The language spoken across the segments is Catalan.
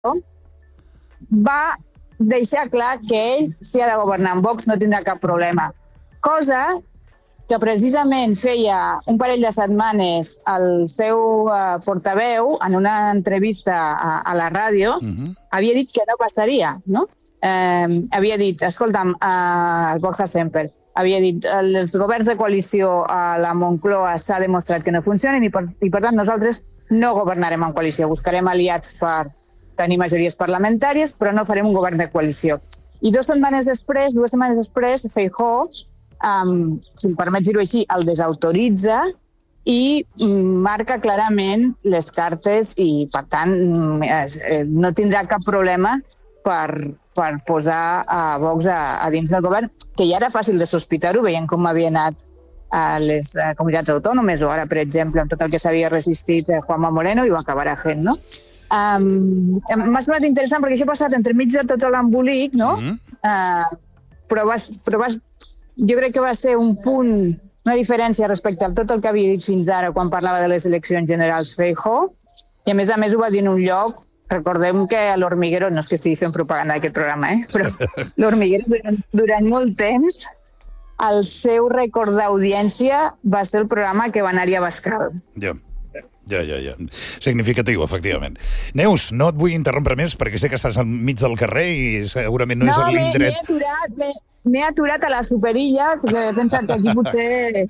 va deixar clar que ell, si ha de governar amb Vox, no tindrà cap problema. Cosa que precisament feia un parell de setmanes el seu portaveu, en una entrevista a la ràdio, havia dit que no passaria, no? Havia dit, escolta'm, el Borja Semper, havia dit, els governs de coalició a la Moncloa s'ha demostrat que no funcionen i per tant nosaltres no governarem en coalició, buscarem aliats per tenir majories parlamentàries, però no farem un govern de coalició. I 2 setmanes després, Feijóo, si em permet dir-ho així, el desautoritza i marca clarament les cartes i, per tant, no tindrà cap problema per posar a Vox a dins del govern, que ja era fàcil de sospitar-ho, veient com havia anat a les comunitats autònomes, o ara, per exemple, amb tot el que s'havia resistit Juanma Moreno, i ho acabarà fent, no? M'ha semblat interessant perquè això ha passat entremig de tot l'embolic, no? Però jo crec que va ser un punt, una diferència respecte a tot el que havia dit fins ara quan parlava de les eleccions generals Feijóo, i a més ho va dir en un lloc, recordem que a l'Hormiguero, no és que estigui fent propaganda d'aquest programa, però l'Hormiguero durant molt temps el seu rècord d'audiència va ser el programa que va anar-hi a Bascal. Ja. Significatiu, efectivament. Neus, no et vull interrompre més perquè sé que estàs al mig del carrer i segurament no és l'indret. M'he aturat a la Superilla, perquè he pensat que aquí potser...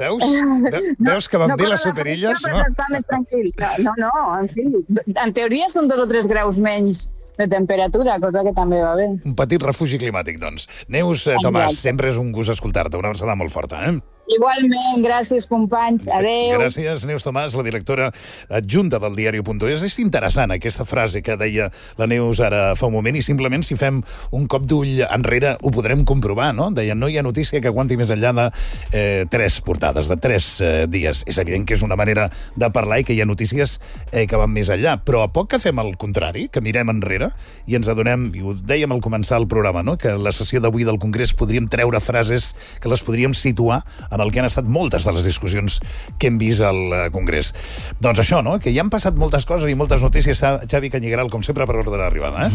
Veus que vam dir les Superilles? No, està més tranquil. No, en fi, en teoria són 2 o 3 graus menys de temperatura, cosa que també va bé. Un petit refugi climàtic, doncs. Neus Tomàs, sempre és un gust escoltar-te. Una abraçada molt forta, Igualment, gràcies, companys. Adéu. Gràcies, Neus Tomàs, la directora adjunta del diari.es. És interessant aquesta frase que deia la Neus ara fa un moment i simplement si fem un cop d'ull enrere ho podrem comprovar, no? Deia, no hi ha notícia que aguanti més enllà de 3 portades, de 3 dies. És evident que és una manera de parlar i que hi ha notícies que van més enllà, però a poc que fem el contrari, que mirem enrere i ens adonem, i ho dèiem al començar el programa, no? Que a la sessió d'avui del Congrés podríem treure frases que les podríem situar en el que han estat moltes de les discussions que hem vist al Congrés. Doncs això, no? Que hi han passat moltes coses i moltes notícies. Xavi Canyigaral, com sempre, per ordre d'arribada.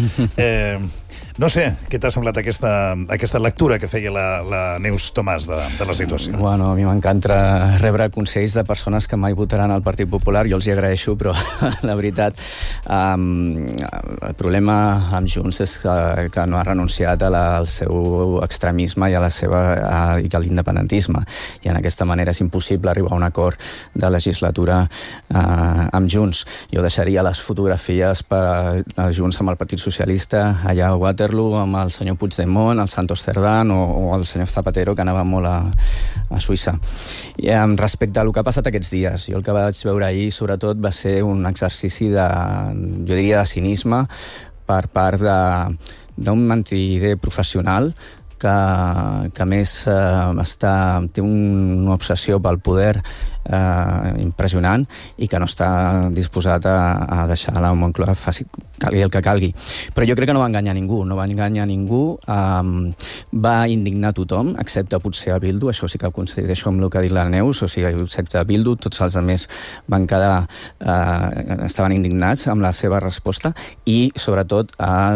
No sé, què t'ha semblat aquesta lectura que feia la Neus Tomàs de la situació? Bueno, a mi m'encanta rebre consells de persones que mai votaran al Partit Popular. Jo els hi agraeixo, però la veritat, el problema amb Junts és que no ha renunciat al seu extremisme i a l'independentisme. I en aquesta manera és impossible arribar a un acord de legislatura amb Junts. Jo deixaria les fotografies per Junts amb el Partit Socialista allà a Waterloo, amb el senyor Puigdemont, el Santos Cerdán o el senyor Zapatero, que anava molt a Suïssa. I respecte al que ha passat aquests dies, jo el que vaig veure ahir, sobretot, va ser un exercici jo diria de cinisme per part d'un mentider professional que a més té una obsessió pel poder impressionant i que no està disposat a deixar la Moncloa calgui el que calgui. Però jo crec que no va enganyar ningú, va indignar tothom, excepte potser a Bildu, això sí que coincideixo amb el que ha dit la Neus, o sigui, excepte a Bildu, tots els altres van quedar, estaven indignats amb la seva resposta i, sobretot, ha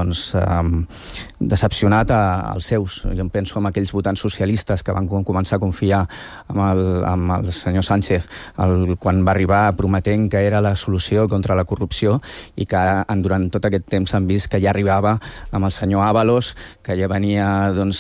decepcionat als seus. Jo em penso en aquells votants socialistes que van començar a confiar amb el senyor Sánchez quan va arribar prometent que era la solució contra la corrupció i que ara, durant tot aquest temps, han vist que ja arribava amb el senyor Ábalos, que ja venia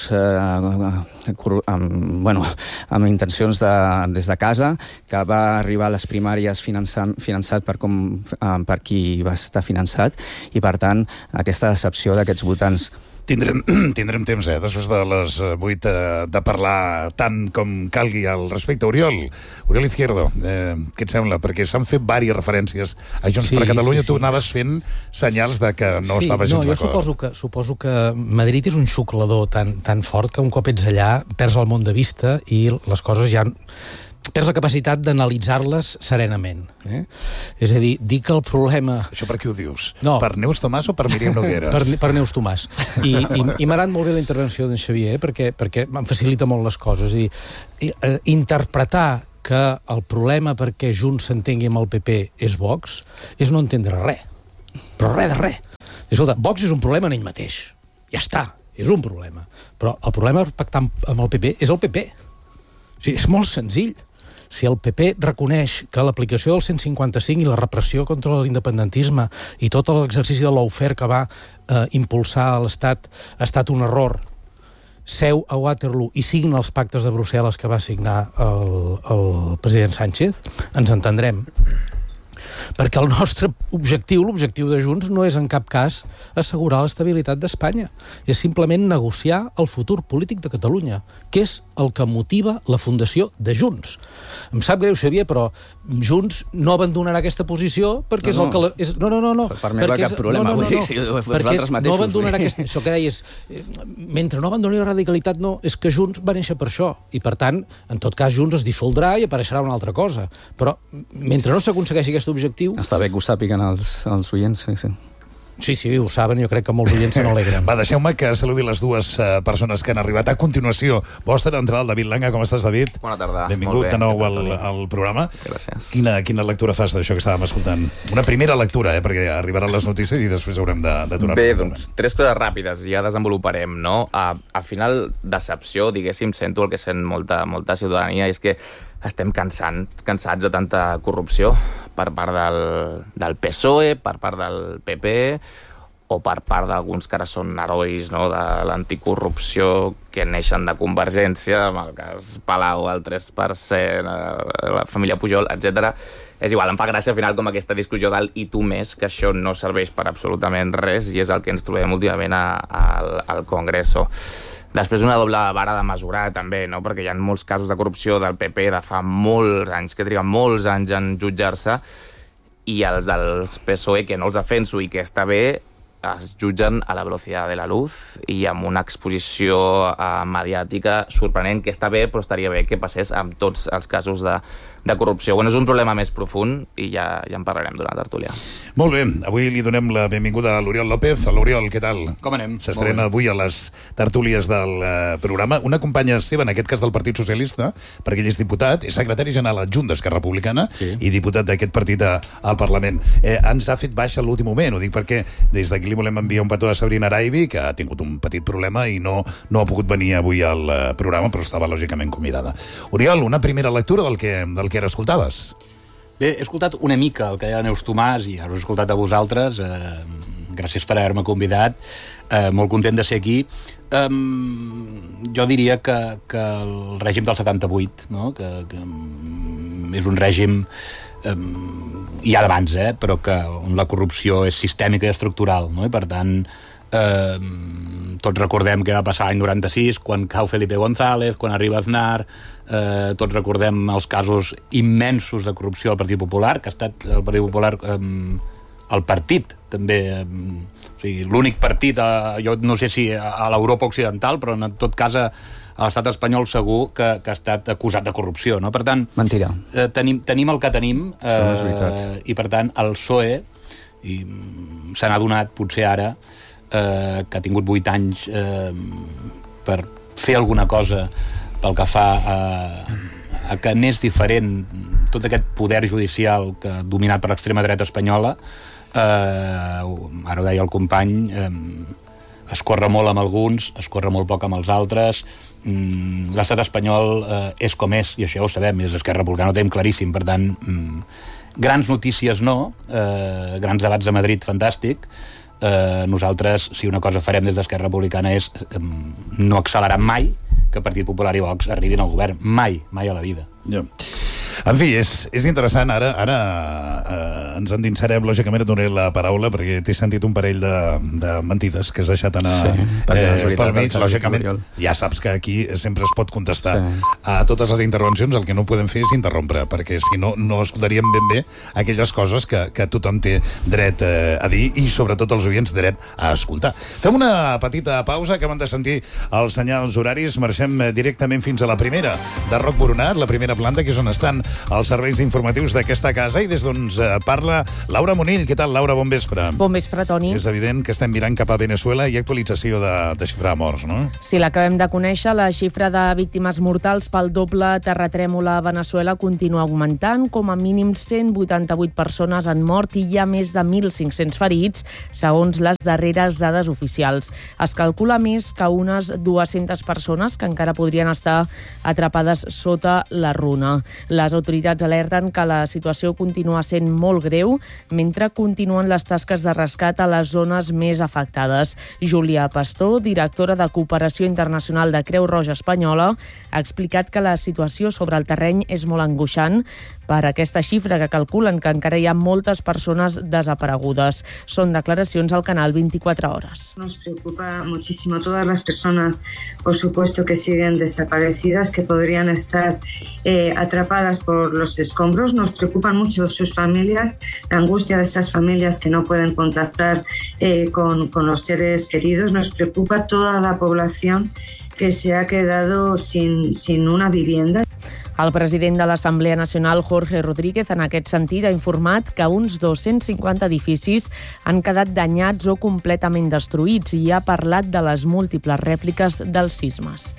amb intencions des de casa, que va arribar a les primàries finançat per qui va estar finançat i, per tant, aquesta decepció d'aquests votants. Tindrem temps, després de les 8, de parlar tant com calgui al respecte. Oriol Izquierdo, què et sembla? Perquè s'han fet diverses referències a Junts per Catalunya. Tu anaves fent senyals de que no estava gens d'acord. Jo suposo que Madrid és un xuclador tan fort que un cop ets allà perds el món de vista i les coses ja... perds la capacitat d'analitzar-les serenament. És a dir que el problema... Això per qui ho dius? No. Per Neus Tomàs o per Míriam Nogueras? Per Neus Tomàs. I m'ha agradat molt bé la intervenció d'en Xavier, perquè em facilita molt les coses. Interpretar que el problema perquè Junts s'entengui amb el PP és Vox és no entendre res. Però res de res. Escolta, Vox és un problema en ell mateix. Ja està, és un problema. Però el problema per pactar amb el PP és el PP. O sigui, és molt senzill. Si el PP reconeix que l'aplicació del 155 i la repressió contra l'independentisme i tot l'exercici de lawfare que va impulsar l'Estat ha estat un error, seu a Waterloo i signa els pactes de Brussel·les que va signar el president Sánchez, ens entendrem. Perquè el nostre objectiu, l'objectiu de Junts, no és en cap cas assegurar l'estabilitat d'Espanya. És simplement negociar el futur polític de Catalunya, que és el que motiva la fundació de Junts. Em sap greu, Xavier, però Junts no abandonarà aquesta posició perquè és el que... No. Per mi no hi ha cap problema. Perquè no abandonarà aquesta... Això que deies, mentre no abandoni la radicalitat, no, és que Junts va néixer per això. I, per tant, en tot cas, Junts es dissoldrà i apareixerà una altra cosa. Però, mentre no s'aconsegueixi aquest objectiu... Està bé que ho sàpiguen els oients, sí. Sí, ho saben, jo crec que molts oients se n'alegren. Va, deixeu-me que saludi les dues persones que han arribat. A continuació, vostra entrada, el David Langa. Com estàs, David? Bona tarda. Benvingut de nou al programa. Gràcies. Quina lectura fas d'això que estàvem escoltant? Una primera lectura, perquè arribaran les notícies i després haurem d'aturar. Bé, doncs, 3 coses ràpides, ja desenvoluparem, no? Al final, decepció, diguéssim, sento el que sent molta ciutadania, és que estem cansats de tanta corrupció per part del PSOE, per part del PP o per part d'alguns que ara són herois, no?, de l'anticorrupció que neixen de Convergència, amb el cas Palau, el 3%, la família Pujol, etc. És igual, em fa gràcia al final com aquesta discussió del i tu més, que això no serveix per absolutament res i és el que ens trobem últimament al Congreso. Després una doble vara de mesurar també, no? Perquè hi ha molts casos de corrupció del PP de fa molts anys, que triguen molts anys en jutjar-se, i els dels PSOE, que no els defenso i que està bé, es jutgen a la velocitat de la luz i amb una exposició mediàtica sorprenent, que està bé, però estaria bé que passés amb tots els casos de corrupció. Bueno, és un problema més profund i ja en parlarem durant la tertúlia. Molt bé, avui li donem la benvinguda a l'Oriol López. L'Oriol, què tal? Com anem? S'estrena avui a les tertúlies del programa. Una companya seva, en aquest cas del Partit Socialista, perquè ell és diputat, és secretari general adjunt d'Esquerra Republicana i diputat d'aquest partit al Parlament. Ens ha fet baixa a l'últim moment, ho dic perquè des d'aquí li volem enviar un petó a Sabrina Araibi, que ha tingut un petit problema i no ha pogut venir avui al programa, però estava lògicament convidada. Oriol, una primera lectura del que ara escoltaves. Bé, he escoltat una mica el que deia Neus Tomàs i ara us he escoltat a vosaltres. Gràcies per haver-me convidat. Molt content de ser aquí. Jo diria que el règim del 78, no? que és un règim ja d'abans, però que on la corrupció és sistèmica i estructural, no? I per tant tots recordem què va passar l'any 96 quan cau Felipe González, quan arriba Aznar, tots recordem els casos immensos de corrupció al Partit Popular, que ha estat el Partit Popular el partit també, o sigui, l'únic partit, jo no sé si a l'Europa occidental, però en tot cas a l'estat espanyol segur que ha estat acusat de corrupció, no? Per tant, mentira. Tenim el que tenim i per tant el PSOE se n'ha donat potser ara que ha tingut 8 anys per fer alguna cosa pel que fa a que n'és diferent tot aquest poder judicial dominat per l'extrema dreta espanyola. Ara ho deia el company, es corre molt amb alguns, es corre molt poc amb els altres. L'estat espanyol és com és, i això ja ho sabem, és Esquerra Republicana, ho tenim claríssim. Per tant, grans notícies no, grans debats a Madrid, fantàstic. Nosaltres, si una cosa farem des d'Esquerra Republicana és no accelerar mai que Partit Popular i Vox arribin al govern. Mai a la vida. En fi, és interessant. Ara ens endinsarem, lògicament et donaré la paraula perquè t'he sentit un parell de mentides que has deixat anar pel mig. Lògicament, ja saps que aquí sempre es pot contestar a totes les intervencions. El que no podem fer és interrompre, perquè si no, no escoltaríem ben bé aquelles coses que tothom té dret a dir i sobretot els oients dret a escoltar. Fem una petita pausa, acabem de sentir els senyals horaris, marxem directament fins a la primera de Roc Boronat, la primera planta, que és on estan als serveis informatius d'aquesta casa i des d'on parla Laura Monill. Què tal, Laura? Bon vespre. Bon vespre, Toni. És evident que estem mirant cap a Venezuela i actualització de xifra de morts, no? Sí, l'acabem de conèixer. La xifra de víctimes mortals pel doble terratrèmol a Venezuela continua augmentant. Com a mínim 188 persones han mort i hi ha més de 1.500 ferits, segons les darreres dades oficials. Es calcula més que unes 200 persones que encara podrien estar atrapades sota la runa. Les autoritats alerten que la situació continua sent molt greu mentre continuen les tasques de rescat a les zones més afectades. Júlia Pastor, directora de Cooperació Internacional de Creu Roja Espanyola, ha explicat que la situació sobre el terreny és molt angoixant per aquesta xifra que calculen que encara hi ha moltes persones desaparegudes. Són declaracions al canal 24 Horas. Nos preocupa muchísimo todas las personas, por supuesto, que siguen desaparecidas, que podrían estar atrapadas por los escombros. Nos preocupan mucho sus familias, la angustia de esas familias que no pueden contactar con los seres queridos. Nos preocupa toda la población que se ha quedado sin una vivienda. El president de l'Assemblea Nacional, Jorge Rodríguez, en aquest sentit, ha informat que uns 250 edificis han quedat danyats o completament destruïts i ha parlat de les múltiples rèpliques dels sismes.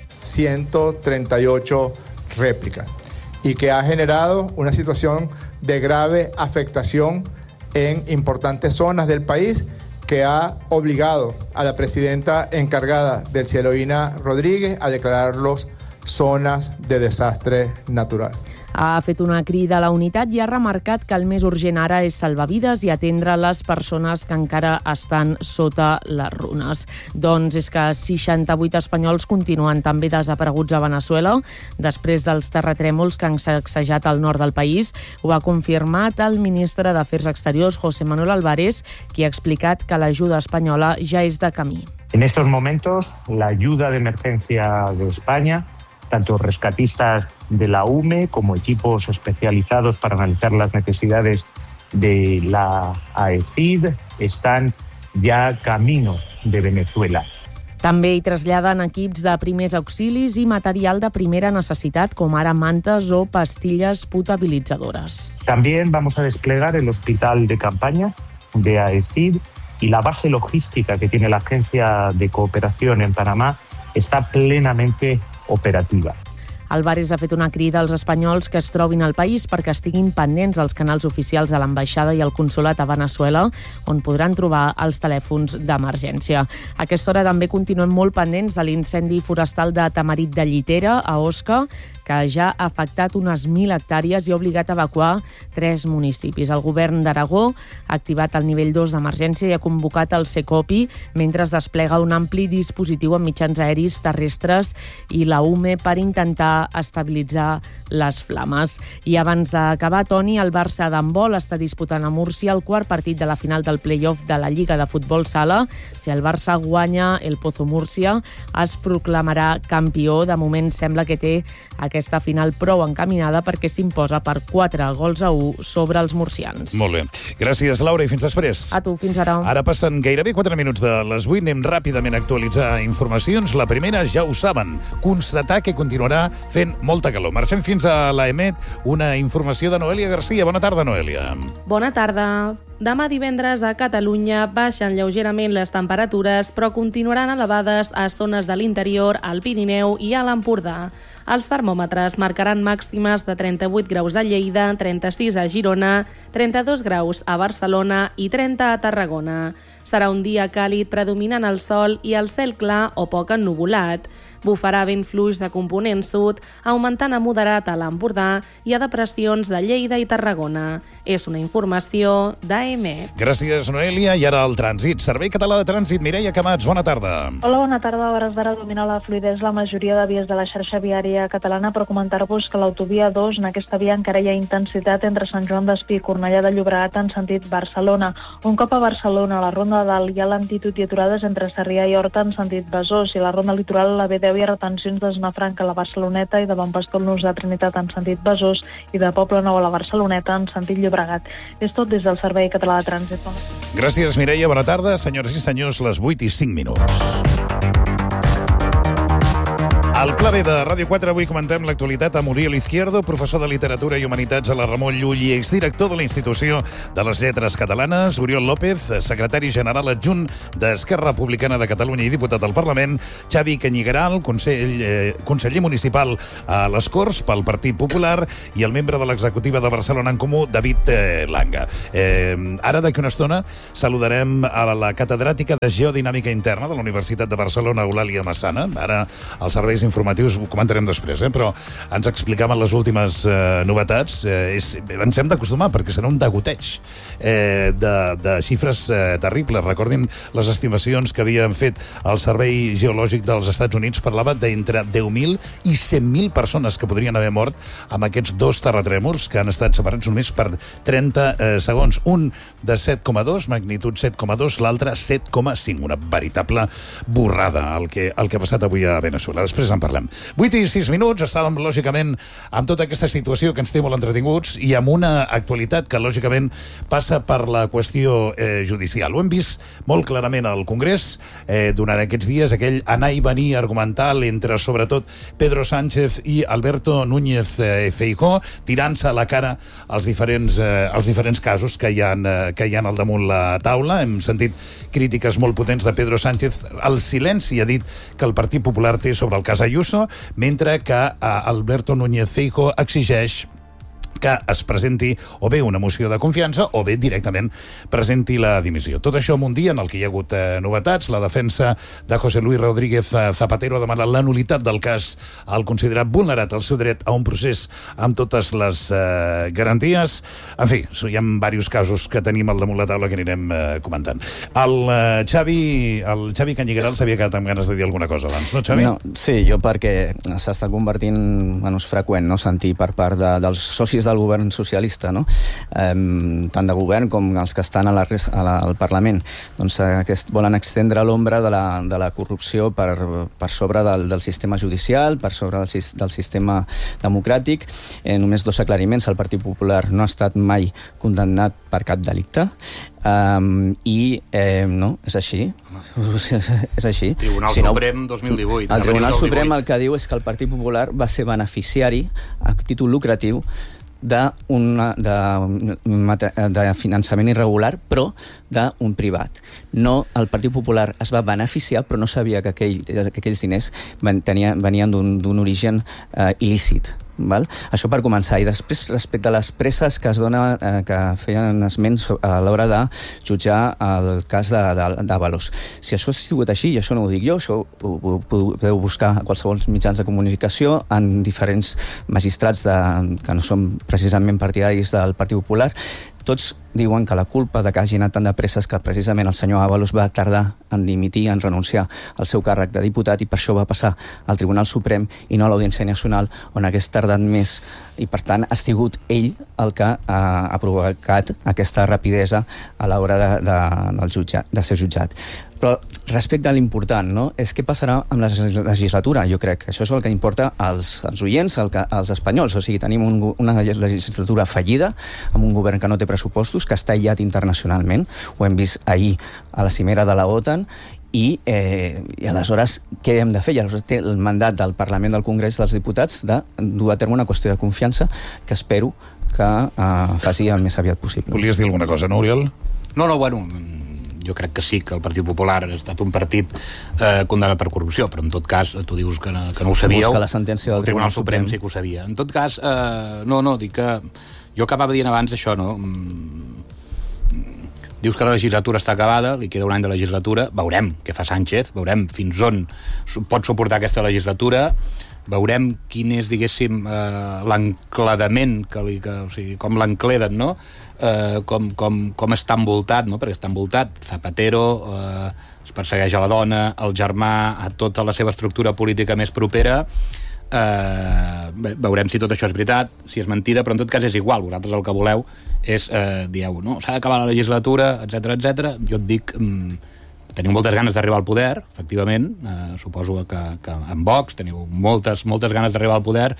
138 réplicas y que ha generado una situación de grave afectación en importantes zonas del país que ha obligado a la presidenta encargada del cielo, Ina Rodríguez, a declararlos zones de desastre natural. Ha fet una crida a la unitat i ha remarcat que el més urgent ara és salvar vides i atendre les persones que encara estan sota les runes. Doncs és que 68 espanyols continuen també desapareguts a Venezuela després dels terratrèmols que han sacsejat el nord del país. Ho ha confirmat el ministre d'Afers Exteriors, José Manuel Álvarez, qui ha explicat que l'ajuda espanyola ja és de camí. En estos momentos, la ayuda de emergencia de España, tanto rescatistas de la UME como equipos especializados para analizar las necesidades de la AECID, están ya camino de Venezuela. També hi traslladen equips de primers auxilis i material de primera necessitat, com ara mantes o pastilles potabilitzadores. También vamos a desplegar el hospital de campaña de AECID y la base logística que tiene la Agencia de Cooperación en Panamá está plenamente operativa. Álvarez ha fet una crida als espanyols que es trobin al país perquè estiguin pendents als canals oficials de l'ambaixada i el consolat a Venezuela, on podran trobar els telèfons d'emergència. A aquesta hora també continuem molt pendents de l'incendi forestal de Tamarit de Llitera, a Osca, que ja ha afectat unes 1.000 hectàrees i ha obligat a evacuar 3 municipis. El govern d'Aragó ha activat el nivell 2 d'emergència i ha convocat el Secopi mentre es desplega un ampli dispositiu amb mitjans aeris, terrestres i la UME per intentar estabilitzar les flames. I abans d'acabar, Toni, el Barça d'handbol està disputant a Múrcia el quart partit de la final del play-off de la Lliga de Futbol Sala. Si el Barça guanya el Pozo Múrcia, es proclamarà campió. De moment sembla que té aquesta final prou encaminada perquè s'imposa per 4-1 sobre els murcians. Molt bé. Gràcies, Laura, i fins després. A tu, fins ara. Ara passen gairebé 4 minuts de les 8. Anem ràpidament a actualitzar informacions. La primera, ja ho saben, constatar que continuarà fent molta calor. Marxem fins a l'EMET. Una informació de Noèlia Garcia. Bona tarda, Noèlia. Bona tarda. Demà divendres a Catalunya baixen lleugerament les temperatures, però continuaran elevades a zones de l'interior, al Pirineu i a l'Empordà. Els termòmetres marcaran màximes de 38 graus a Lleida, 36 a Girona, 32 graus a Barcelona i 30 a Tarragona. Serà un dia càlid predominant el sol i el cel clar o poc ennuvolat. Bufarà vent fluix de component sud, augmentant a moderat a l'Empordà i a depressions de Lleida i Tarragona. És una informació d'AEMET. Gràcies, Noèlia. I ara el trànsit. Servei Català de Trànsit. Mireia Camats, bona tarda. Hola, bona tarda. A hores d'ara domina la fluïdesa la majoria de vies de la xarxa viària catalana, però comentar-vos que l'autovia 2, en aquesta via encara hi ha intensitat entre Sant Joan d'Espí i Cornellà de Llobregat en sentit Barcelona. Un cop a Barcelona, a la Ronda de Dalt hi ha lentitud i aturades entre Sarrià i Horta en sentit Besòs, i a la Ronda Litoral la B10 hi ha retencions de Znafranca a la Barceloneta i de Bon Pastor Nus de Trinitat en sentit Besòs i de Poble Nou a la Barceloneta en sentit Llobregat. És tot des del Servei Català de Trànsit. Gràcies, Mireia. Bona tarda. Senyores i senyors, les 8:05. Al Pla B de Ràdio 4 avui comentem l'actualitat amb Uriel Izquierdo, professor de Literatura i Humanitats a la Ramon Llull i exdirector de la Institució de les Lletres Catalanes, Oriol López, secretari general adjunt d'Esquerra Republicana de Catalunya i diputat al Parlament, Xavi Canyigueral, conseller municipal a les Corts pel Partit Popular i el membre de l'executiva de Barcelona en Comú, David Langa. Ara, d'aquí una estona, saludarem a la catedràtica de Geodinàmica Interna de la Universitat de Barcelona, Eulàlia Massana. Ara, els serveis informatius ho comentarem després, però ens explicaven les últimes novetats. Ens hem d'acostumar, perquè serà un degoteig de xifres terribles. Recordin les estimacions que havien fet el Servei Geològic dels Estats Units. Parlava d'entre 10.000 i 100.000 persones que podrien haver mort amb aquests dos terratrèmols que han estat separats només per 30 segons. Un de 7,2, magnitud 7,2, l'altre 7,5. Una veritable borrada el que ha passat avui a Veneçuela. Després en parlem. 8 i 6 minuts, estàvem, lògicament, amb tota aquesta situació que ens té molt entretinguts i amb una actualitat que, lògicament, passa per la qüestió judicial. Ho hem vist molt clarament al Congrés durant aquests dies, aquell anar i venir argumental entre, sobretot, Pedro Sánchez i Alberto Núñez Feijóo, tirant-se a la cara els diferents casos que hi ha al damunt la taula. Hem sentit crítiques molt potents de Pedro Sánchez. El silenci ha dit que el Partit Popular té sobre el cas Ayuso, mentre que Alberto Núñez Feijóo exigeix que es presenti o bé una moció de confiança o bé directament presenti la dimissió. Tot això en un dia en el que hi ha hagut novetats. La defensa de José Luis Rodríguez Zapatero ha demanat la nul·litat del cas al considerar vulnerat el seu dret a un procés amb totes les garanties. En fi, hi ha diversos casos que tenim al damunt la taula que anirem comentant. El Xavi Canyigueral s'havia quedat amb ganes de dir alguna cosa abans, no, Xavi? No, sí, jo perquè s'està convertint en freqüent, no?, sentir per part dels socis del govern socialista, no? Tant de govern com els que estan al Parlament, doncs volen extendre l'ombra de la corrupció per sobre del sistema judicial, per sobre del sistema democràtic. Només dos aclariments: el Partit Popular no ha estat mai condemnat per cap delicte, i no, és així. És així. Tribunal Suprem 2018. El Tribunal Suprem el que diu és que el Partit Popular va ser beneficiari a títol lucratiu de finançament irregular, però d'un privat. No, el Partit Popular es va beneficiar, però no sabia que aquells diners venien d'un origen il·lícit. Val? Això per començar. I després, respecte a les presses que es dona, que feien esment a l'hora de jutjar el cas d'Ábalos. Si això ha sigut així, i això no ho dic jo, això ho podeu buscar a qualsevol mitjans de comunicació, en diferents magistrats que no són precisament partidaris del Partit Popular, tots diuen que la culpa de que hagi anat tan de pressa és que precisament el senyor Ábalos va tardar en dimitir, en renunciar al seu càrrec de diputat, i per això va passar al Tribunal Suprem i no a l'Audiència Nacional, on hagués tardat més, i per tant ha sigut ell el que ha provocat aquesta rapidesa a l'hora de ser jutjat. Però respecte a l'important, no?, és què passarà amb la legislatura. Jo crec que això és el que importa als oients, als espanyols. O sigui, tenim una legislatura fallida, amb un govern que no té pressupostos, que està aïllat internacionalment. Ho hem vist ahir a la cimera de la OTAN. I aleshores què hem de fer? I aleshores té el mandat del Parlament del Congrés dels Diputats de dur a terme una qüestió de confiança que espero que faci el més aviat possible. Volies dir alguna cosa, no, Oriol? No, bueno, jo crec que sí, que el Partit Popular ha estat un partit condemnat per corrupció, però en tot cas, tu dius que no ho sabíeu. Busca la sentència del Tribunal Suprem sí que ho sabia. En tot cas, dic que jo acabava dient abans això, no? Dius que la legislatura està acabada, li queda un any de legislatura, veurem què fa Sánchez, veurem fins on pot suportar aquesta legislatura, veurem quin és, diguéssim, l'encladament, o sigui, com l'encleden, no? Com està envoltat, no? Perquè està envoltat Zapatero, es persegueix a la dona, el germà, a tota la seva estructura política més propera. Veurem si tot això és veritat, si és mentida, però en tot cas és igual. Vosaltres el que voleu és, dieu, no, s'ha d'acabar la legislatura, etc. Jo et dic, teniu moltes ganes d'arribar al poder, efectivament, suposo que amb Vox teniu moltes ganes d'arribar al poder.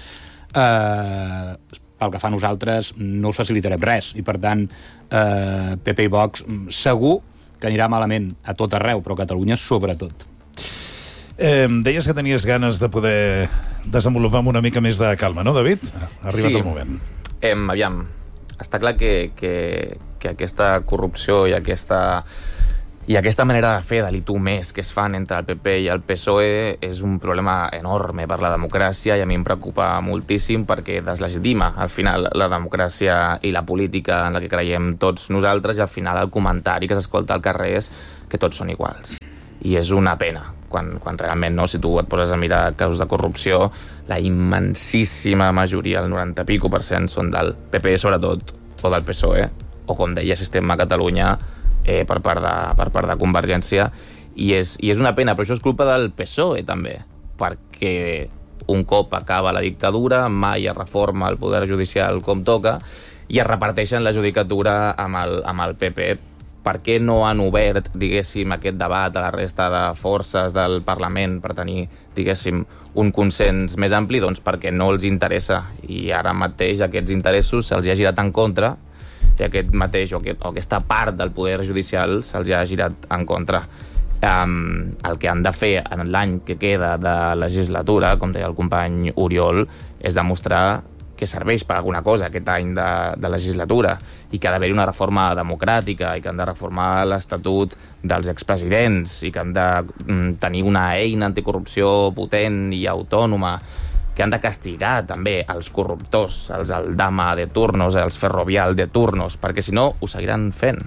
Pel que fa a nosaltres no us facilitarem res, i per tant PP i Vox segur que anirà malament a tot arreu, però a Catalunya sobretot. Deies que tenies ganes de poder desenvolupar amb una mica més de calma, no, David? Ha arribat el moment. Aviam, està clar que aquesta corrupció i aquesta manera de fer de l'I tu més que es fan entre el PP i el PSOE és un problema enorme per la democràcia i a mi em preocupa moltíssim perquè deslegitima al final la democràcia i la política en la que creiem tots nosaltres i al final el comentari que s'escolta al carrer és que tots són iguals. I és una pena, quan realment, no, si tu et poses a mirar casos de corrupció, la immensíssima majoria, el 90% són del PP sobretot, o del PSOE, o com deia, Sistema Catalunya, per part de Convergència, i és una pena, però això és culpa del PSOE també, perquè un cop acaba la dictadura mai es reforma el poder judicial com toca i es reparteixen la judicatura amb el PP. Per què no han obert, diguéssim, aquest debat a la resta de forces del Parlament per tenir, diguéssim, un consens més ampli? Doncs perquè no els interessa, i ara mateix aquests interessos se'ls ha girat en contra i aquest mateix, o aquesta part del poder judicial se'ls ha girat en contra. El que han de fer en l'any que queda de legislatura, com deia el company Oriol, és demostrar que serveix per alguna cosa aquest any de legislatura i que ha d'haver-hi una reforma democràtica i que han de reformar l'Estatut dels expresidents i que han de tenir una eina anticorrupció potent i autònoma, que han de castigar també els corruptors, els Aldama de turnos, els Ferrovial de turnos, perquè si no ho seguiran fent.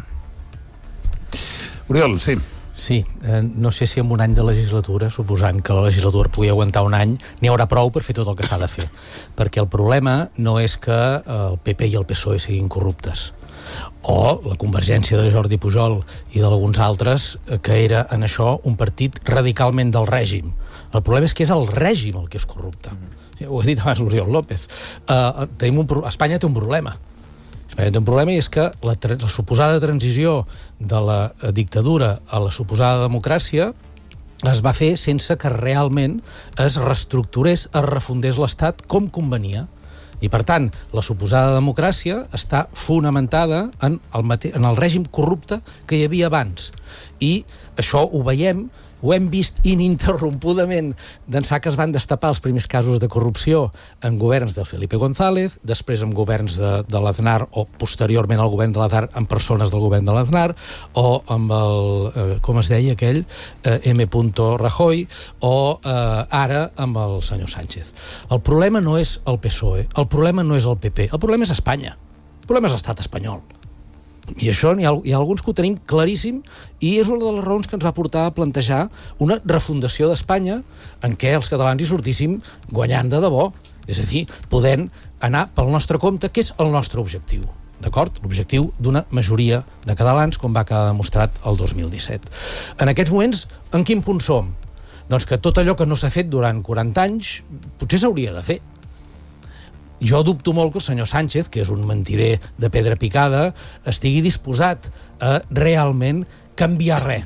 Oriol, sí. Sí, no sé si en un any de legislatura, suposant que la legislatura pugui aguantar un any, n'hi haurà prou per fer tot el que s'ha de fer. Perquè el problema no és que el PP i el PSOE siguin corruptes, o la Convergència de Jordi Pujol i d'alguns altres, que era en això un partit radicalment del règim. El problema és que és el règim el que és corrupte. Ho ha dit abans Oriol López. Espanya té un problema. Espanya té un problema i és que la suposada transició de la dictadura a la suposada democràcia es va fer sense que realment es reestructurés, es refundés l'Estat com convenia. I, per tant, la suposada democràcia està fonamentada en el règim corrupte que hi havia abans. I això ho veiem, ho hem vist ininterrompudament d'ençà que es van destapar els primers casos de corrupció en governs de Felipe González, després en governs de l'Aznar, o posteriorment al govern de l'Aznar amb persones del govern de l'Aznar, o amb el, com es deia aquell, M. Rajoy, o ara amb el senyor Sánchez. El problema no és el PSOE, el problema no és el PP, el problema és Espanya, el problema és l'estat espanyol. I això hi ha alguns que ho tenim claríssim i és una de les raons que ens va portar a plantejar una refundació d'Espanya en què els catalans hi sortíssim guanyant de debò, és a dir, podent anar pel nostre compte, que és el nostre objectiu, d'acord? L'objectiu d'una majoria de catalans, com va quedar demostrat el 2017. En aquests moments, en quin punt som? Doncs que tot allò que no s'ha fet durant 40 anys potser s'hauria de fer. Jo dubto molt que el senyor Sánchez, que és un mentider de pedra picada, estigui disposat a realment canviar res.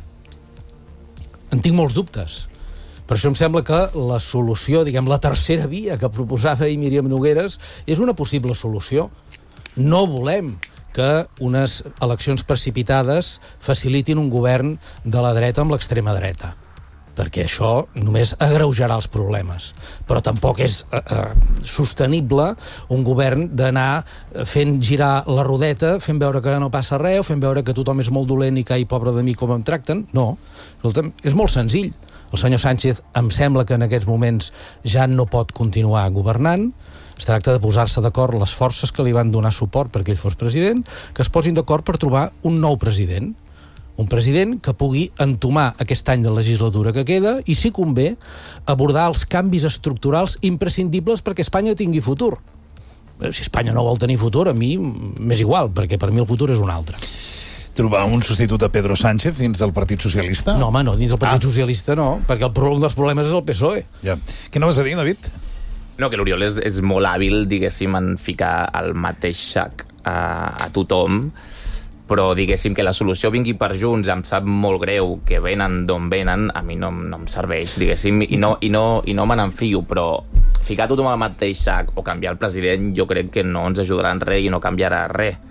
En tinc molts dubtes. Per això em sembla que la solució, diguem, la tercera via que proposava ahir Míriam Nogueres és una possible solució. No volem que unes eleccions precipitades facilitin un govern de la dreta amb l'extrema dreta, perquè això només agreujarà els problemes. Però tampoc és sostenible un govern d'anar fent girar la rodeta, fent veure que no passa res, o fent veure que tothom és molt dolent i que, ai, pobre de mi, com em tracten. No. Escolta'm, és molt senzill. El senyor Sánchez em sembla que en aquests moments ja no pot continuar governant. Es tracta de posar-se d'acord les forces que li van donar suport perquè ell fos president, que es posin d'acord per trobar un nou president. Un president que pugui entomar aquest any de legislatura que queda i, si convé, abordar els canvis estructurals imprescindibles perquè Espanya tingui futur. Si Espanya no vol tenir futur, a mi m'és igual, perquè per mi el futur és un altre. Trobar un substitut a Pedro Sánchez dins del Partit Socialista? No, home, no, dins del Partit Socialista no, perquè un dels problemes és el PSOE. Ja. Què no vas a dir, David? No, que l'Oriol és molt hàbil, diguéssim, en ficar el mateix sac a tothom, però diguéssim que la solució vingui per Junts, em sap molt greu que venen d'on venen, a mi no em serveix, diguéssim, i no me n'enfio, però ficar tothom al mateix sac o canviar el president jo crec que no ens ajudarà en res i no canviarà res,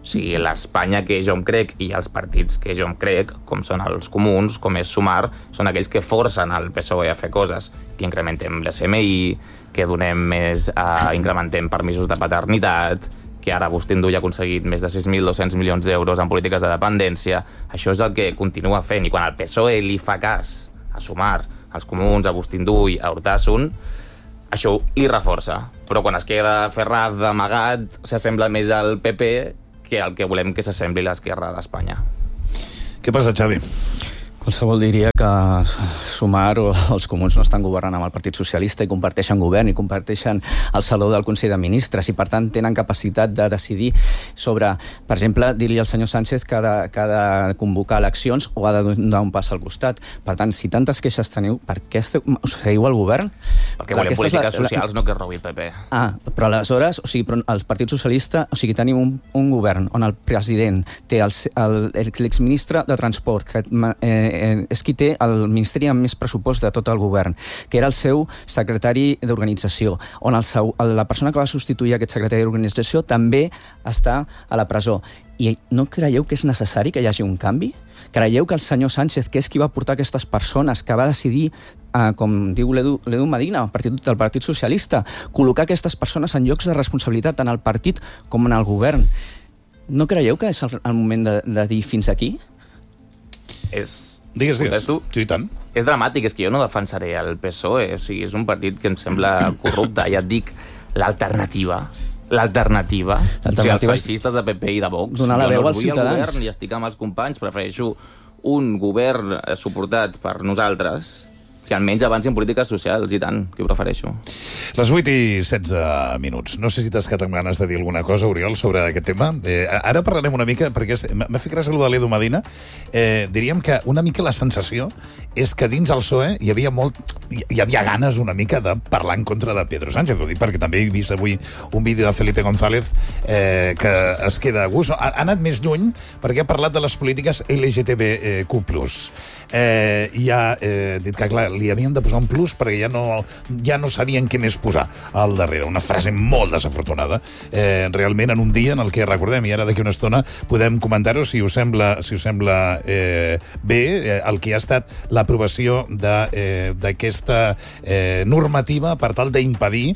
O sigui, l'Espanya que jo em crec i els partits que jo em crec, com són els comuns, com és Sumar, són aquells que forcen el PSOE a fer coses, que incrementem l'SMI, que donem incrementem permisos de paternitat, que ara Agustín Duy ha aconseguit més de 6.200 milions d'euros en polítiques de dependència. Això és el que continua fent, i quan el PSOE li fa cas a Sumar, als comuns, a Agustín Duy, a Urtasun, això li reforça. Però quan es queda Ferraz amagat, s'assembla més al PP que el que volem que s'assembli l'esquerra d'Espanya. Què passa, Xavi? Qualsevol diria que Sumar o els comuns no estan governant amb el Partit Socialista i comparteixen govern i comparteixen el saló del Consell de Ministres i, per tant, tenen capacitat de decidir sobre, per exemple, dir-li al senyor Sánchez que ha de convocar eleccions o ha de donar un pas al costat. Per tant, si tantes queixes teniu, per què seguiu al govern? Perquè volem polítiques socials, no que robi el PP. Però aleshores, el Partit Socialista, tenim un govern on el president té l'exministre de Transport, que és qui té el ministeri amb més pressupost de tot el govern, que era el seu secretari d'organització, on la persona que va substituir aquest secretari d'organització també està a la presó. I no creieu que és necessari que hi hagi un canvi? Creieu que el senyor Sánchez, que és qui va portar aquestes persones, que va decidir, com diu l'Edu Medina, del Partit Socialista, col·locar aquestes persones en llocs de responsabilitat tant al partit com en el govern, no creieu que és el moment de dir fins aquí? Digues. Sí, tant. És dramàtic, és que jo no defensaré el PSOE, o sigui, és un partit que em sembla corrupte, ja et dic, l'alternativa, o sigui, els feixistes de PP i de Vox, donar la veu als ciutadans. Jo no vull el govern i estic amb els companys, prefereixo un govern suportat per nosaltres, que almenys avancin polítiques socials, i tant, que ho prefereixo. Les 8:16. No sé si t'has quedat amb ganes de dir alguna cosa, Oriol, sobre aquest tema. Ara parlarem una mica, perquè m'ha fet gràcia allò de l'Edu Medina. Diríem que una mica la sensació és que dins el PSOE hi havia ganes una mica de parlar en contra de Pedro Sánchez. Ho dic perquè també he vist avui un vídeo de Felipe González que es queda a gust. Ha anat més lluny perquè ha parlat de les polítiques LGTBQ+. I ha dit que, clar, li havien de posar un plus perquè ja no sabien què més posar al darrere. Una frase molt desafortunada. Realment, en un dia en el que recordem, i ara d'aquí una estona podem comentar-ho, si us sembla bé, el que ha estat l'aprovació d'aquesta normativa per tal d'impedir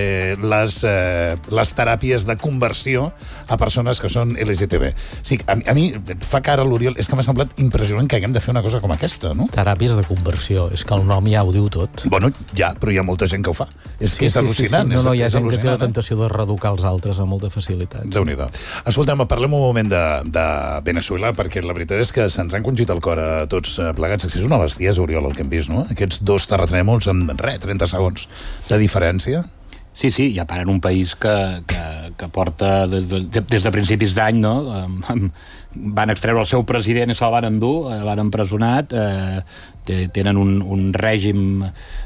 les teràpies de conversió a persones que són LGTB. Sí, a mi fa cara l'Oriol, és que m'ha semblat impressionant que haguem de fer una cosa com aquesta, no? Teràpies de conversió, és que el nom ja ho diu tot. Bueno, ja, però hi ha molta gent que ho fa. És al·lucinant. No, hi ha gent que té la tentació de reeducar els altres amb molta facilitat. Déu-n'hi-do. Escolta'm, parlem un moment de Veneçuela, perquè la veritat és que se'ns ha encongit el cor a tots plegats. És una bestiesa, Oriol, el que hem vist, no? Aquests dos terratrèmols en 30 segons de diferència. Sí, i a part en un país que porta des de principis d'any, no? Van extreure el seu president i se'l van endur, l'han empresonat, tenen un règim,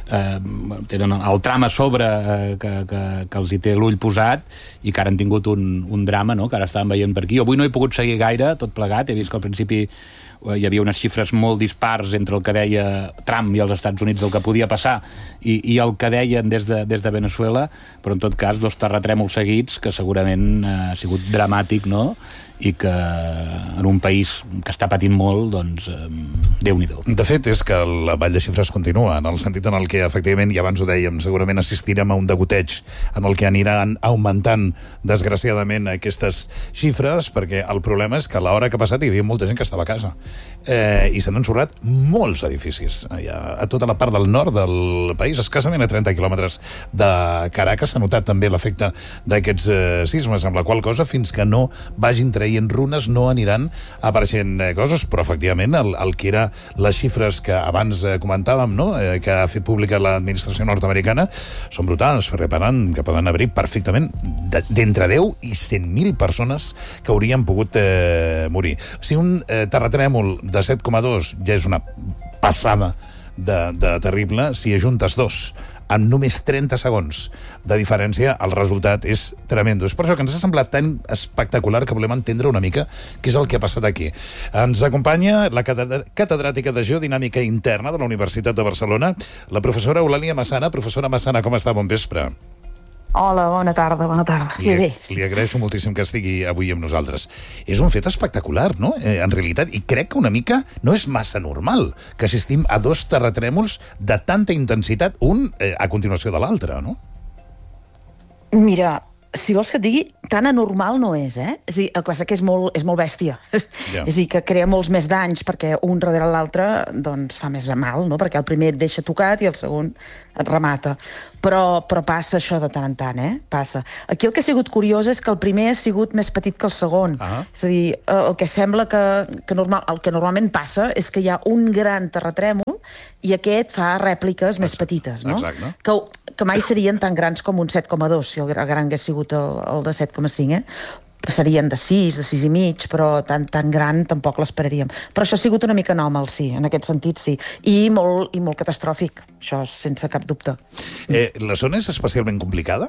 tenen el tram a sobre que els hi té l'ull posat i que ara han tingut un drama, no?, que ara estàvem veient per aquí. Avui no he pogut seguir gaire tot plegat, he vist que al principi hi havia unes xifres molt dispars entre el que deia Trump i els Estats Units del que podia passar i el que deien des de Veneçuela, però en tot cas dos terratrèmols seguits que segurament ha sigut dramàtic, no?, i que en un país que està patint molt, doncs, Déu-n'hi-do. De fet, és que la vall de xifres continua, en el sentit en el que, efectivament, i abans ho dèiem, segurament assistirem a un degoteig en el que aniran augmentant, desgraciadament, aquestes xifres, perquè el problema és que a l'hora que ha passat hi havia molta gent que estava a casa. I s'han ensorrat molts edificis. A tota la part del nord del país, escassament a 30 quilòmetres de Caracas, s'ha notat també l'efecte d'aquests sismes, amb la qual cosa, fins que no vagin traient runes, no aniran apareixent coses, però efectivament el que era les xifres que abans comentàvem, no?, que ha fet pública l'administració nord-americana, són brutals, perquè poden haver perfectament d'entre 10 i 100.000 persones que haurien pogut morir. Si un terratrèmol de 7,2 ja és una passada de terrible, si ajuntes dos amb només 30 segons de diferència, el resultat és tremendo. És per això que ens ha semblat tan espectacular que volem entendre una mica què és el que ha passat aquí. Ens acompanya la catedràtica de Geodinàmica Interna de la Universitat de Barcelona, la professora Eulàlia Massana. Professora Massana, com està? Bon vespre. Hola, bona tarda. Li agraeixo moltíssim que estigui avui amb nosaltres. És un fet espectacular, no?, en realitat, i crec que una mica no és massa normal que assistim a 2 terratrèmols de tanta intensitat, un a continuació de l'altre, no? Mira, si vols que et digui, tan anormal no és, eh? És a dir, el que passa que és molt bèstia. Yeah. És a dir, que crea molts més danys, perquè un darrere l'altre doncs, fa més mal, no? Perquè el primer et deixa tocat i el segon et remata. Però passa això de tant en tant, eh? Passa. Aquí el que ha sigut curiós és que el primer ha sigut més petit que el segon. És a dir, el que sembla el que normalment passa és que hi ha un gran terratrèmol i aquest fa rèpliques més petites, no? Exacte. Que mai serien tan grans com un 7,2, si el gran hagués sigut el de 7,5, serien de 6, de 6 i mig, però tan gran tampoc l'esperaríem. Però això ha sigut una mica anòmal, sí, en aquest sentit, sí. I molt catastròfic, això sense cap dubte. La zona és especialment complicada?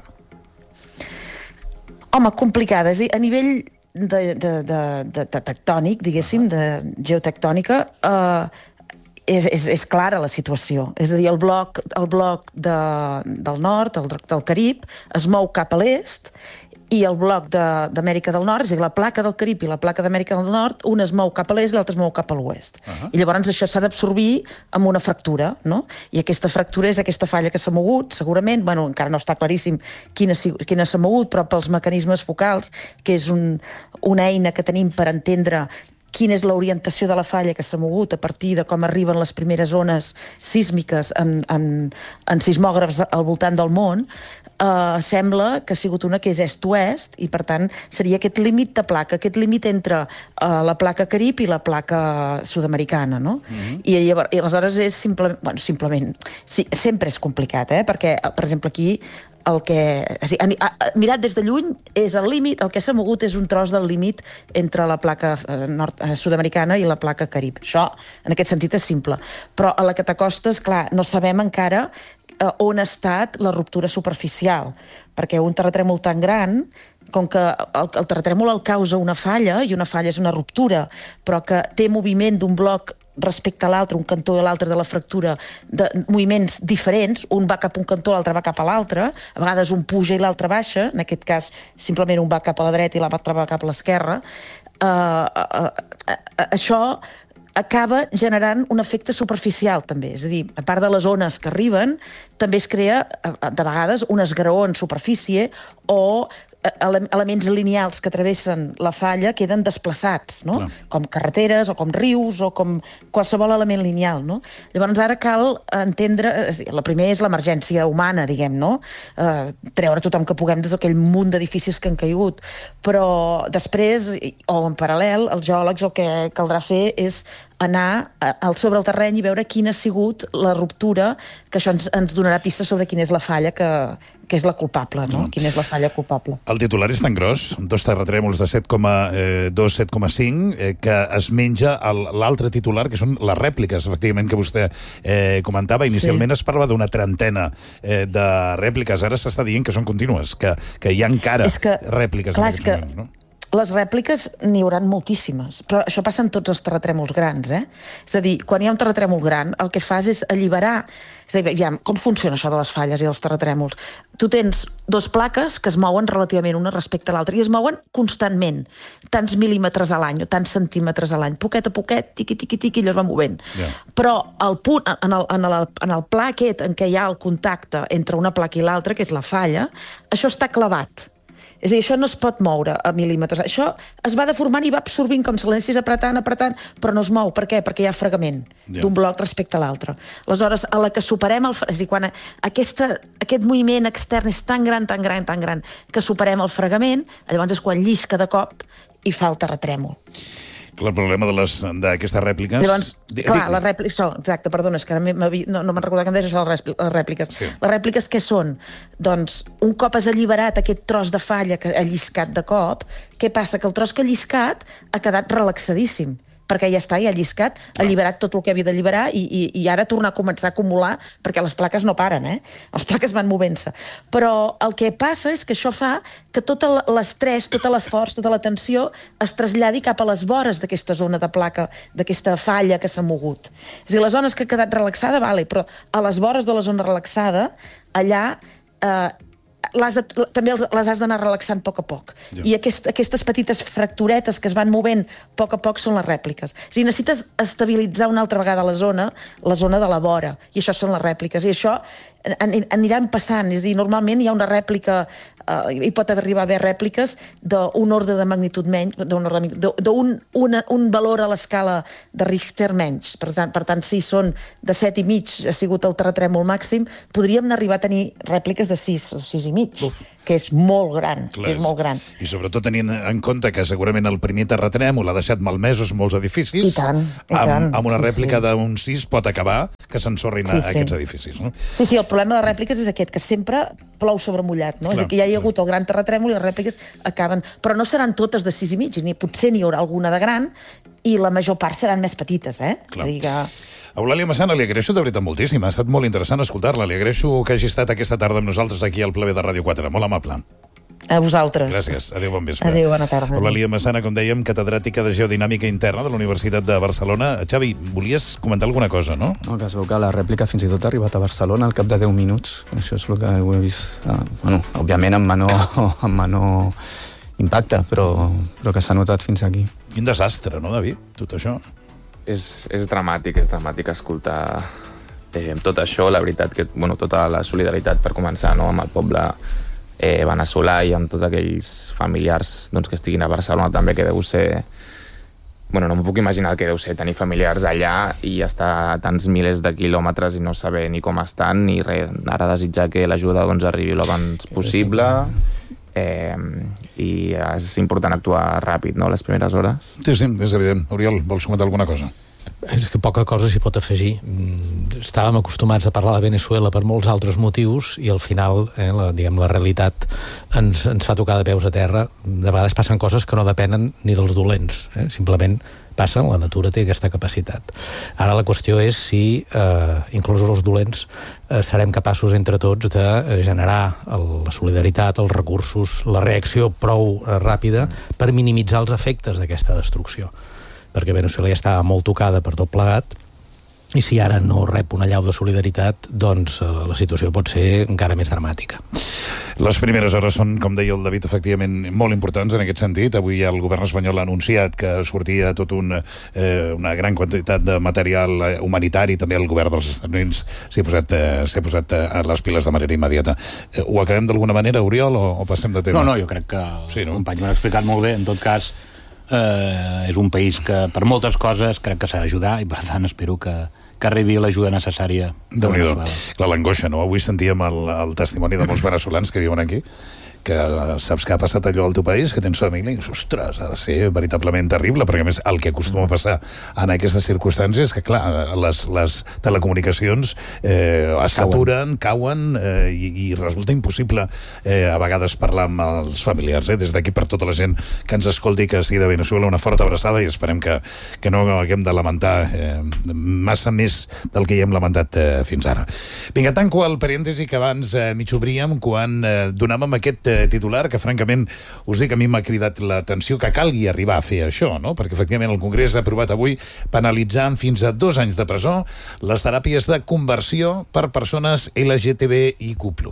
Home, complicada. És a dir, a nivell de tectònic, diguéssim, de geotectònica, és clara la situació. És a dir, el bloc del nord, del Carib, es mou cap a l'est, i el bloc d'Amèrica del Nord, és a dir, la placa del Carib i la placa d'Amèrica del Nord, una es mou cap a l'est i l'altra es mou cap a l'oest. I llavors això s'ha d'absorbir amb una fractura, no? I aquesta fractura és aquesta falla que s'ha mogut, segurament, bueno, encara no està claríssim quina s'ha mogut, però pels mecanismes focals, que és una eina que tenim per entendre quina és l'orientació de la falla que s'ha mogut a partir de com arriben les primeres ones sísmiques en sismògrafs al voltant del món, sembla que ha sigut una que és est-oest i, per tant, seria aquest límit de placa, aquest límit entre la placa Carib i la placa sud-americana, no? I aleshores és simplement... Sempre és complicat, perquè, per exemple, aquí mirat des de lluny, és el límit, el que s'ha mogut és un tros del límit entre la placa sud-americana i la placa Carib. Això, en aquest sentit, és simple. Però a la que t'acostes, clar, no sabem encara on ha estat la ruptura superficial, perquè un terratrèmol tan gran, com que el terratrèmol el causa una falla, i una falla és una ruptura, però que té moviment d'un bloc respecte a l'altre, un cantó i l'altre de la fractura, de moviments diferents, un va cap a un cantó, l'altre va cap a l'altre, a vegades un puja i l'altre baixa, en aquest cas simplement un va cap a la dreta i l'altre va cap a l'esquerra, això acaba generant un efecte superficial, també. És a dir, a part de les ones que arriben, també es crea, de vegades, un esgraó en superfície o elements lineals que travessen la falla queden desplaçats, no? Com carreteres o com rius o com qualsevol element lineal, no? Llavors ara cal entendre... La primera és l'emergència humana, diguem, no? Treure tothom que puguem des d'aquell munt d'edificis que han caigut. Però després, o en paral·lel, els geòlegs el que caldrà fer és anar sobre el terreny i veure quina ha sigut la ruptura, que això ens donarà pistes sobre quina és la falla que és la culpable, no? Quina és la falla culpable. El titular és tan gros, 2 terratrèmols de 7,2, 7,5, que es menja l'altre titular, que són les rèpliques, efectivament, que vostè comentava. Inicialment es parlava d'una trentena de rèpliques, ara s'està dient que són contínues, que hi ha encara rèpliques en aquests moments, no? Les rèpliques n'hi haurà moltíssimes, però això passa en tots els terratrèmols grans, És a dir, quan hi ha un terratrèmol gran, el que fas és alliberar... És a dir, com funciona això de les falles i dels terratrèmols? Tu tens 2 plaques que es mouen relativament una respecte a l'altra i es mouen constantment, tants mil·límetres a l'any o tants centímetres a l'any, poquet a poquet, tiqui, i es va movent. Però el punt, en el pla aquest en què hi ha el contacte entre una placa i l'altra, que és la falla, això està clavat. És a dir, això no es pot moure a mil·límetres. Això es va deformant i va absorbint com si l'anessis apretant, però no es mou. Per què? Perquè hi ha fregament d'un bloc respecte a l'altre. Aleshores, a la que superem és a dir, quan aquest moviment extern és tan gran, que superem el fregament, llavors és quan llisca de cop i fa el terratrèmol. El problema d'aquestes rèpliques... Llavors, clar, les rèpliques... Exacte, perdona, és que ara no me'n recordat que em deies això, les rèpliques. Les rèpliques què són? Doncs, un cop has alliberat aquest tros de falla que ha lliscat de cop, què passa? Que el tros que ha lliscat ha quedat relaxadíssim, perquè ja està, ja ha lliscat, ha alliberat tot el que havia d'alliberar i ara tornar a començar a acumular, perquè les plaques no paren, Les plaques van movent-se. Però el que passa és que això fa que tot l'estrès, tota la força, tota la tensió es traslladi cap a les vores d'aquesta zona de placa, d'aquesta falla que s'ha mogut. És a dir, les zones que ha quedat relaxada, però a les vores de la zona relaxada, allà també les has d'anar relaxant a poc. I aquestes petites fracturetes que es van movent a poc són les rèpliques. O sigui, necessites estabilitzar una altra vegada la zona de la vora, i això són les rèpliques. I això aniran passant, és a dir, normalment hi ha una rèplica, hi pot arribar a haver rèpliques d'un ordre de magnitud menys, d'un valor a l'escala de Richter menys. Per tant, si són de 7,5, ha sigut el terratrèmol màxim, podríem arribar a tenir rèpliques de 6 o 6,5, que és molt gran. És molt gran. I sobretot tenint en compte que segurament el primer terratrèmol ha deixat malmesos molts edificis, amb una rèplica d'un 6 pot acabar que s'ensorrin aquests edificis. Sí, el problema de les rèpliques és aquest, que sempre plou sobre mullat, no? És a dir, que ja hi ha hagut el gran terratrèmol i les rèpliques acaben... Però no seran totes de 6,5, potser n'hi haurà alguna de gran, i la major part seran més petites, Clar. A Eulàlia Massana li agraeixo de veritat moltíssim, ha estat molt interessant escoltar-la, li agraeixo que hagi estat aquesta tarda amb nosaltres aquí al Ple de Ràdio 4, molt amable. A vosaltres. Gràcies, adéu, bon vespre. Adéu, bona tarda. Eulàlia Massana, com dèiem, catedràtica de Geodinàmica Interna de la Universitat de Barcelona. Xavi, volies comentar alguna cosa, no? No, que es veu que la rèplica fins i tot ha arribat a Barcelona al cap de 10 minuts. Això és el que ho he vist, òbviament amb menor impacte, però que s'ha notat fins aquí. Quin desastre, no, David, tot això? És dramàtic escoltar tot això, la veritat que, tota la solidaritat per començar, no?, amb el poble veneçolà i amb tots aquells familiars que estiguin a Barcelona també, que deu ser... no m'ho puc imaginar el que deu ser tenir familiars allà i estar a tants milers de quilòmetres i no saber ni com estan ni res. Ara desitjar que l'ajuda arribi l'abans possible i és important actuar ràpid, no?, les primeres hores. Sí, és evident. Oriol, vols comentar alguna cosa? És que poca cosa s'hi pot afegir. Estàvem acostumats a parlar de Veneçuela per molts altres motius i al final, la realitat ens fa tocar de peus a terra. De vegades passen coses que no depenen ni dels dolents. Simplement passen, la natura té aquesta capacitat. Ara la qüestió és si, inclús els dolents, serem capaços entre tots de generar la solidaritat, els recursos, la reacció prou ràpida per minimitzar els efectes d'aquesta destrucció. Perquè Veneçuela ja estava molt tocada per tot plegat, i si ara no rep una allau de solidaritat, doncs la situació pot ser encara més dramàtica. Les primeres hores són, com deia el David, efectivament molt importants en aquest sentit. Avui el govern espanyol ha anunciat que sortia tot una gran quantitat de material humanitari, també el govern dels Estats Units s'ha posat a les piles de manera immediata. Ho acabem d'alguna manera, Oriol, o passem de tema? No, jo crec que el company m'ho ha explicat molt bé. En tot cas, és un país que per moltes coses crec que s'ha d'ajudar i per tant espero que arribi l'ajuda necessària de Veneçuela. Clar, l'angoixa, no? Avui sentíem el testimoni de molts veneçolans que viuen aquí, que saps que ha passat allò al teu país, que tens família, i dius, ostres, ha de ser veritablement terrible, perquè a més el que acostuma a passar en aquestes circumstàncies és que, clar, les telecomunicacions es saturen, cauen, i resulta impossible a vegades parlar amb els familiars. Des d'aquí, per tota la gent que ens escolti, que sigui de Veneçuela, una forta abraçada, i esperem que no haguem de lamentar massa més del que ja hem lamentat fins ara. Vinga, tanco el parèntesi que abans mig obríem quan donàvem aquest titular, que francament us dic, a mi m'ha cridat l'atenció que calgui arribar a fer això, no? Perquè efectivament el Congrés ha aprovat avui penalitzar amb fins a 2 anys de presó les teràpies de conversió per persones LGTBIQ+.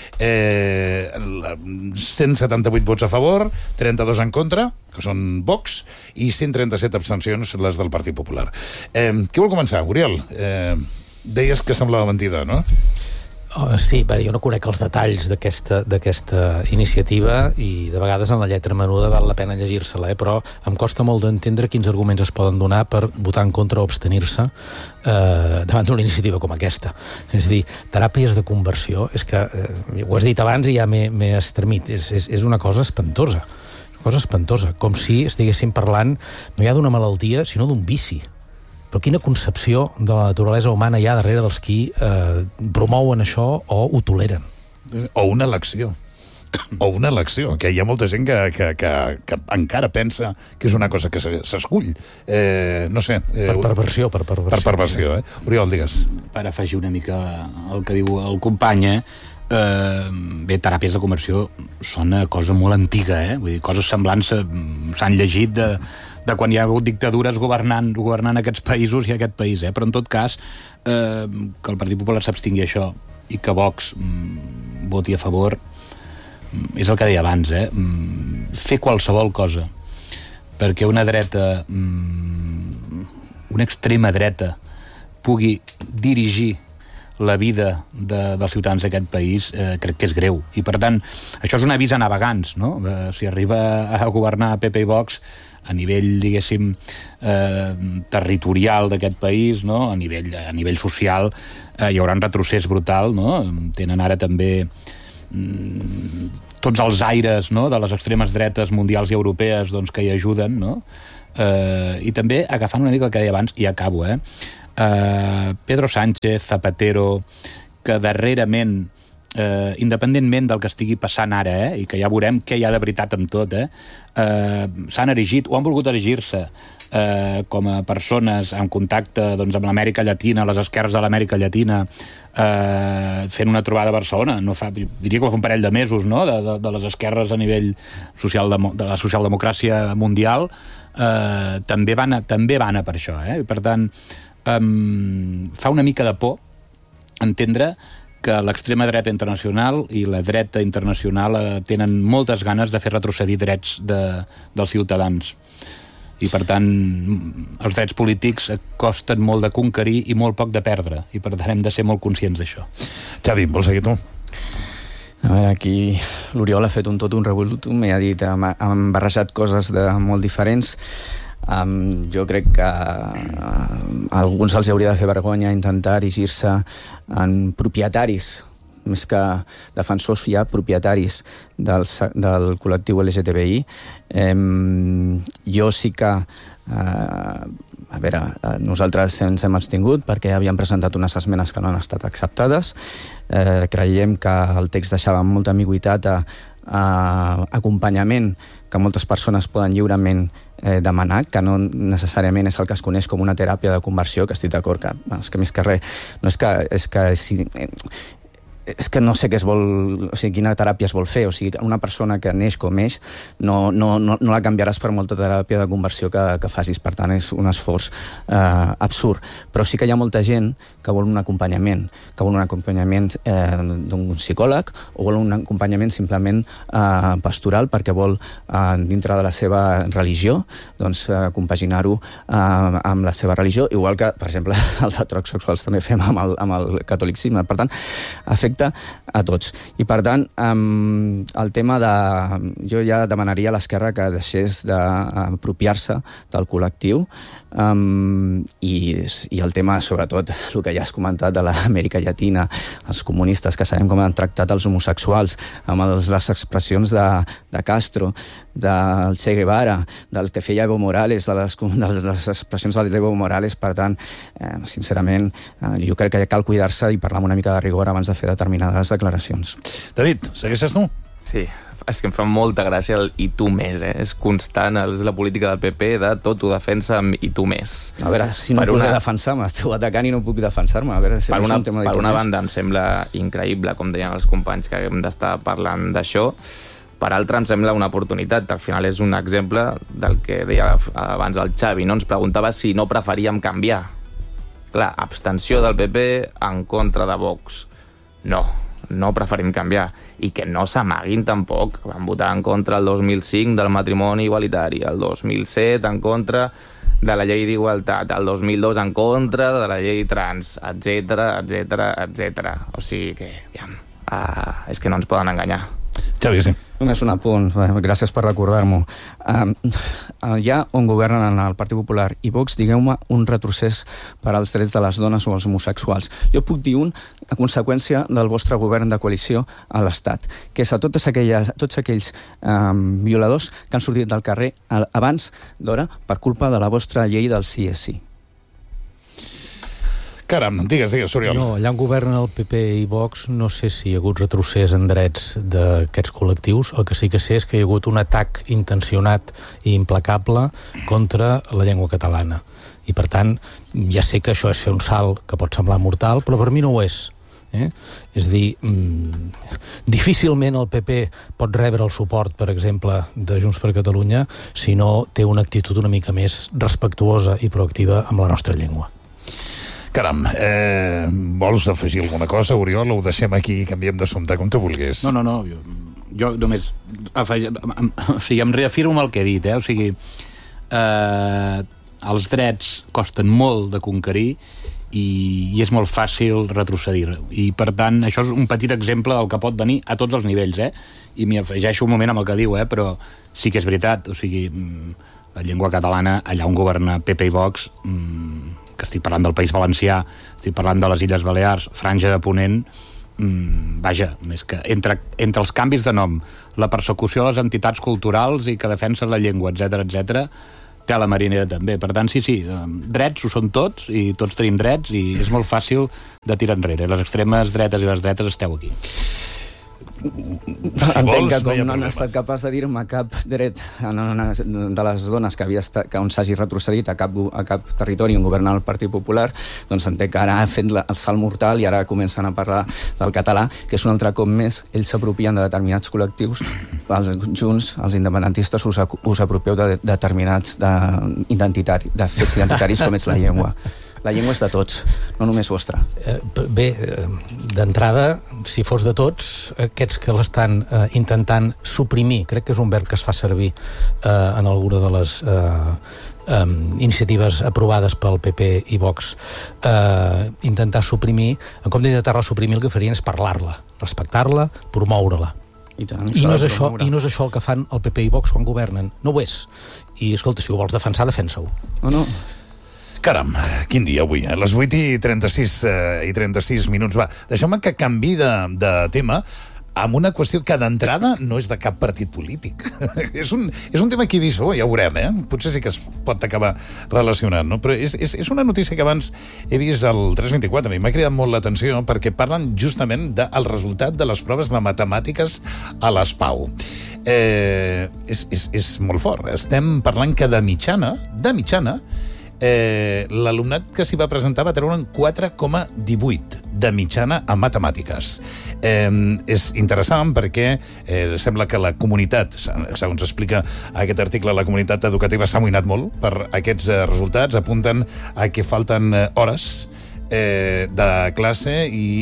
178 vots a favor, 32 en contra, que són Vox, i 137 abstencions, les del Partit Popular. Qui vol començar? Oriol, deies que semblava mentida, no? Sí, jo no conec els detalls d'aquesta iniciativa i de vegades en la lletra menuda val la pena llegir-se-la, però em costa molt d'entendre quins arguments es poden donar per votar en contra o abstenir-se davant d'una iniciativa com aquesta. És a dir, teràpies de conversió, és que ho has dit abans i ja m'he estremit, és una cosa espantosa, com si estiguéssim parlant no ja d'una malaltia, sinó d'un vici. Però quina concepció de la naturalesa humana hi ha darrere dels qui promouen això o ho toleren? O una elecció, que hi ha molta gent que encara pensa que és una cosa que s'escull. No sé. Per perversió. Per perversió, Oriol, digues. Per afegir una mica el que diu el company, bé, teràpies de conversió són una cosa molt antiga, vull dir, coses semblants s'han llegit de quan hi ha hagut dictadures governant aquests països i aquest país, però en tot cas que el Partit Popular s'abstingui això i que Vox voti a favor és el que deia abans, fer qualsevol cosa perquè una dreta, una extrema dreta, pugui dirigir la vida dels ciutadans d'aquest país, crec que és greu. I, per tant, això és un avís a navegants, no? Si arriba a governar PP i Vox a nivell, diguéssim, territorial d'aquest país, no? A nivell social, hi haurà un retrocés brutal, no? Tenen ara també tots els aires, no?, de les extremes dretes mundials i europees, doncs, que hi ajuden, no? I també agafant una mica el que deia abans, i acabo, Pedro Sánchez, Zapatero, que darrerament, independentment del que estigui passant ara, i que ja veurem què hi ha de veritat amb tot, s'han erigit o han volgut erigir-se com a persones en contacte, doncs, amb l'Amèrica Llatina, les esquerres de l'Amèrica Llatina, fent una trobada a Barcelona, diria que fa un parell de mesos, no?, de les esquerres a nivell de la socialdemocràcia mundial, també van a per això, per tant, fa una mica de por entendre que l'extrema dreta internacional i la dreta internacional tenen moltes ganes de fer retrocedir drets dels ciutadans. I, per tant, els drets polítics costen molt de conquerir i molt poc de perdre. I, per tant, hem de ser molt conscients d'això. Xavi, vols seguir tu? A veure, aquí l'Oriol ha fet un revolutum, m'ha dit, han barrejat coses molt diferents. Jo crec que a alguns els hauria de fer vergonya intentar erigir-se en propietaris, més que defensors, ja propietaris del col·lectiu LGTBI. Jo sí que... A veure, nosaltres ens hem abstingut perquè havíem presentat unes esmenes que no han estat acceptades. Creiem que el text deixava molta ambigüitat a acompanyament que moltes persones poden lliurement demanar, que no necessàriament és el que es coneix com una teràpia de conversió, que estic d'acord que, és que més que res, no és que no sé què es vol, o sigui, quina teràpia es vol fer, o sigui, una persona que neix com és, no la canviaràs per molta teràpia de conversió que facis, per tant és un esforç absurd, però sí que hi ha molta gent que vol un acompanyament, d'un psicòleg o vol un acompanyament simplement pastoral perquè vol, dintre de la seva religió, doncs compaginar-ho amb la seva religió, igual que, per exemple, els heterosexuals també fem amb el catolicisme, per tant, afecta a tots. I, per tant, el tema jo ja demanaria a l'esquerra que deixés d'apropiar-se del col·lectiu i el tema, sobretot, el que ja has comentat de l'Amèrica Llatina, els comunistes, que sabem com han tractat els homosexuals, amb les expressions de Castro, del Che Guevara, del que feia Evo Morales, de les expressions de Evo Morales. Per tant, sincerament, jo crec que cal cuidar-se i parlar amb una mica de rigor abans de fer determinades declaracions. David, segueixes tu? Sí, és que em fa molta gràcia el i tu més, és constant, és la política del PP de tot ho defensa amb i tu més. A veure, si no puc defensar-me, esteu atacant i no puc defensar-me. A veure, per una banda em sembla increïble, com deien els companys, que hem d'estar parlant d'això. Per altra, em sembla una oportunitat. Al final és un exemple del que deia abans el Xavi, no? Ens preguntava si no preferíem canviar. Clar, abstenció del PP en contra de Vox. No preferim canviar. I que no s'amaguin tampoc. Van votar en contra el 2005 del matrimoni igualitari, el 2007 en contra de la llei d'igualtat, el 2002 en contra de la llei trans, etc. O sigui que, és que no ens poden enganyar. Xavi, sí. Només un apunt, gràcies per recordar-m'ho. Allà on governen el Partit Popular i Vox, digueu-me un retrocés per als drets de les dones o els homosexuals. Jo puc dir a conseqüència del vostre govern de coalició a l'Estat, que és a tots aquells violadors que han sortit del carrer abans d'hora per culpa de la vostra llei del sí és sí. Caram, digues, Oriol. No, allà on governa el PP i Vox no sé si hi ha hagut retrocés en drets d'aquests col·lectius. El que sí que sé és que hi ha hagut un atac intencionat i implacable contra la llengua catalana. I, per tant, ja sé que això és fer un salt que pot semblar mortal, però per mi no ho és. És a dir, difícilment el PP pot rebre el suport, per exemple, de Junts per Catalunya si no té una actitud una mica més respectuosa i proactiva amb la nostra llengua. Caram, vols afegir alguna cosa, Oriol, o ho deixem aquí i canviem d'assumpte com tu vulguis? No, jo només em reafirmo amb el que he dit, o sigui, els drets costen molt de conquerir i és molt fàcil retrocedir. I, per tant, això és un petit exemple del que pot venir a tots els nivells, i m'hi afegeixo un moment amb el que diu, però sí que és veritat, o sigui, la llengua catalana, allà on governa PP i Vox, que estic parlant del País Valencià, estic parlant de les Illes Balears, Franja de Ponent, vaja, més que entre els canvis de nom, la persecució a les entitats culturals i que defensen la llengua, etc, té la marinera també. Per tant, sí, drets ho són tots i tots tenim drets i és molt fàcil de tirar enrere. Les extremes dretes i les dretes esteu aquí. Entenc que com no han estat capaç de dir-me cap dret de les dones que on s'hagi retrocedit a cap territori on governa el Partit Popular, doncs entenc que ara ha fet el salt mortal i ara comencen a parlar del català, que és un altre cop més, ells s'apropien de determinats col·lectius, els Junts, els independentistes, us apropieu de determinats de fets identitaris com és la llengua. La llengua és de tots, no només vostra. Bé, d'entrada, si fos de tots, aquests que l'estan intentant suprimir, crec que és un verb que es fa servir en alguna de les iniciatives aprovades pel PP i Vox, intentar suprimir, en comptes d'intentar suprimir, el que farien és parlar-la, respectar-la, promoure-la. I no és això el que fan el PP i Vox quan governen, no ho és. I, escolta, si ho vols defensar, defensa-ho. No. Caram, quin dia avui, A les 8:36 minuts. Va, deixeu-me que canvi de tema amb una qüestió que d'entrada no és de cap partit polític. és un tema que he vist, ja ho veurem, Potser sí que es pot acabar relacionant, no? Però és una notícia que abans he vist al 324, i m'ha cridat molt l'atenció, perquè parlen justament del resultat de les proves de matemàtiques a l'ESPAU. És molt fort. Estem parlant que de mitjana, l'alumnat que s'hi va presentar va treure un 4,18 de mitjana a matemàtiques. És interessant perquè sembla que la comunitat, segons explica aquest article, la comunitat educativa s'ha amoïnat molt per aquests resultats, apunten a que falten hores de classe i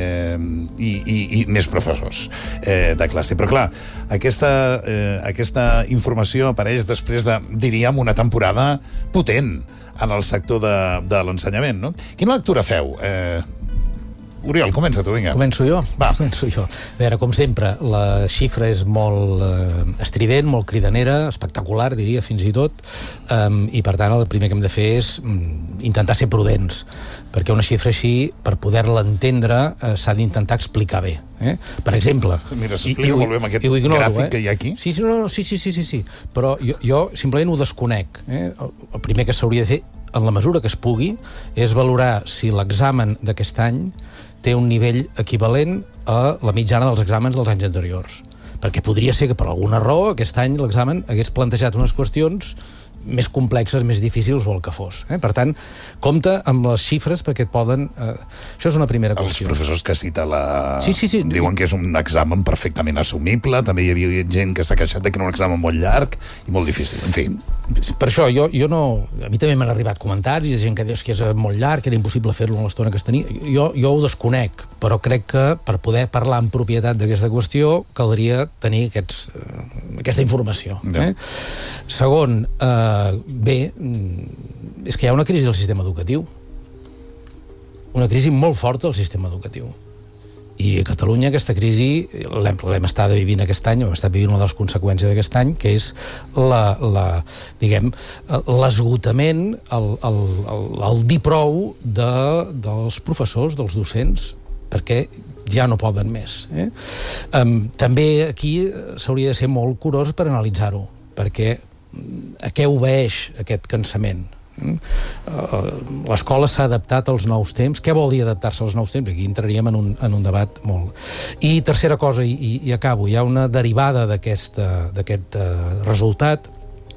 més professors de classe. Però clar, aquesta informació apareix després de, diríem, una temporada potent en el sector de l'ensenyament, no? Quina lectura feu? Oriol, comença tu, vinga. Començo jo? Va. Començo jo. A veure, com sempre, la xifra és molt estrident, molt cridanera, espectacular, diria, fins i tot, i per tant el primer que hem de fer és intentar ser prudents, perquè una xifra així, per poder-la entendre, s'ha d'intentar explicar bé. Per exemple... Mira, s'explica molt bé amb aquest gràfic que hi ha aquí. Sí, però jo simplement ho desconec. El primer que s'hauria de fer, en la mesura que es pugui, és valorar si l'examen d'aquest any té un nivell equivalent a la mitjana dels exàmens dels anys anteriors. Perquè podria ser que per alguna raó aquest any l'examen hagués plantejat unes qüestions més complexes, més difícils o el que fos. Per tant, compte amb les xifres perquè et poden... Això és una primera qüestió. Els professors que cita diuen que és un examen perfectament assumible, també hi havia gent que s'ha queixat de que era un examen molt llarg i molt difícil, en fi. Per això, jo no... A mi també m'han arribat comentaris de gent que diu que és molt llarg, que era impossible fer-lo en l'estona que es tenia. Jo ho desconec, però crec que per poder parlar amb propietat d'aquesta qüestió caldria tenir aquesta informació. Segon, bé, és que hi ha una crisi del sistema educatiu. Una crisi molt forta del sistema educatiu. I a Catalunya aquesta crisi l'hem estat vivint aquest any, o hem estat vivint una de les conseqüències d'aquest any, que és l'esgotament, el dir prou dels professors, dels docents, perquè ja no poden més. També aquí s'hauria de ser molt curós per analitzar-ho, perquè a què obeeix aquest cansament? L'escola s'ha adaptat als nous temps. Què vol dir adaptar-se als nous temps? Aquí entraríem en un debat molt... I tercera cosa, i acabo, hi ha una derivada d'aquest resultat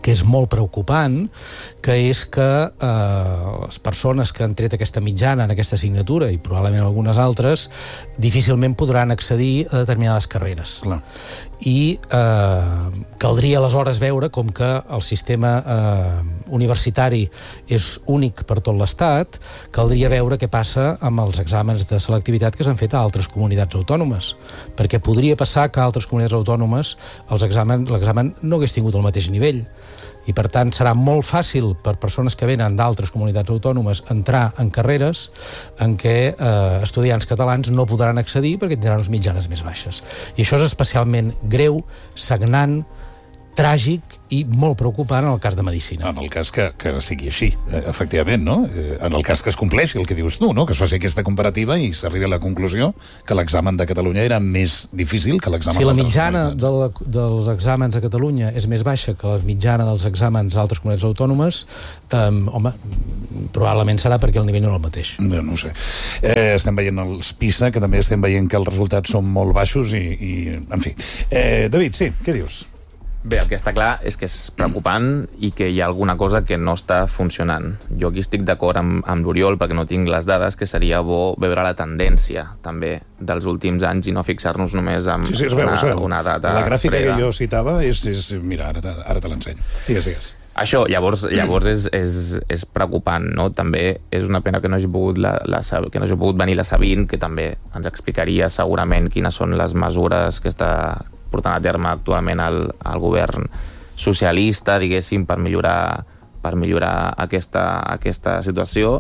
que és molt preocupant, que és que les persones que han tret aquesta mitjana en aquesta assignatura, i probablement algunes altres, difícilment podran accedir a determinades carreres. Clar. I caldria aleshores veure com que el sistema universitari és únic per tot l'Estat, caldria veure què passa amb els exàmens de selectivitat que s'han fet a altres comunitats autònomes, perquè podria passar que a altres comunitats autònomes l'examen no hagués tingut el mateix nivell. I, per tant, serà molt fàcil per persones que venen d'altres comunitats autònomes entrar en carreres en què estudiants catalans no podran accedir perquè tindran unes mitjanes més baixes. I això és especialment greu, sagnant, tràgic i molt preocupant en el cas de Medicina. En el cas que sigui així, efectivament, no? En el cas que es compleixi el que dius tu, no? Que es faci aquesta comparativa i s'arribi a la conclusió que l'examen de Catalunya era més difícil que l'examen si la d'altres mitjana comunitats. dels exàmens a Catalunya és més baixa que la mitjana dels exàmens d'altres comunitats autònomes, home, probablement serà perquè el nivell no és el mateix. No ho sé. Estem veient els PISA, que també estem veient que els resultats són molt baixos i en fi. David, sí, què dius? Bé, el que està clar és que és preocupant i que hi ha alguna cosa que no està funcionant. Jo aquí estic d'acord amb l'Oriol, perquè no tinc les dades, que seria bo veure la tendència, també, dels últims anys i no fixar-nos només en una data. La gràfica que jo citava és mira, ara te l'ensenyo. Digues. Això, llavors és preocupant, no? També és una pena que no hagi pogut venir la Sabine, que també ens explicaria segurament quines són les mesures que està portant a terme actualment el govern socialista, diguéssim, per millorar aquesta situació.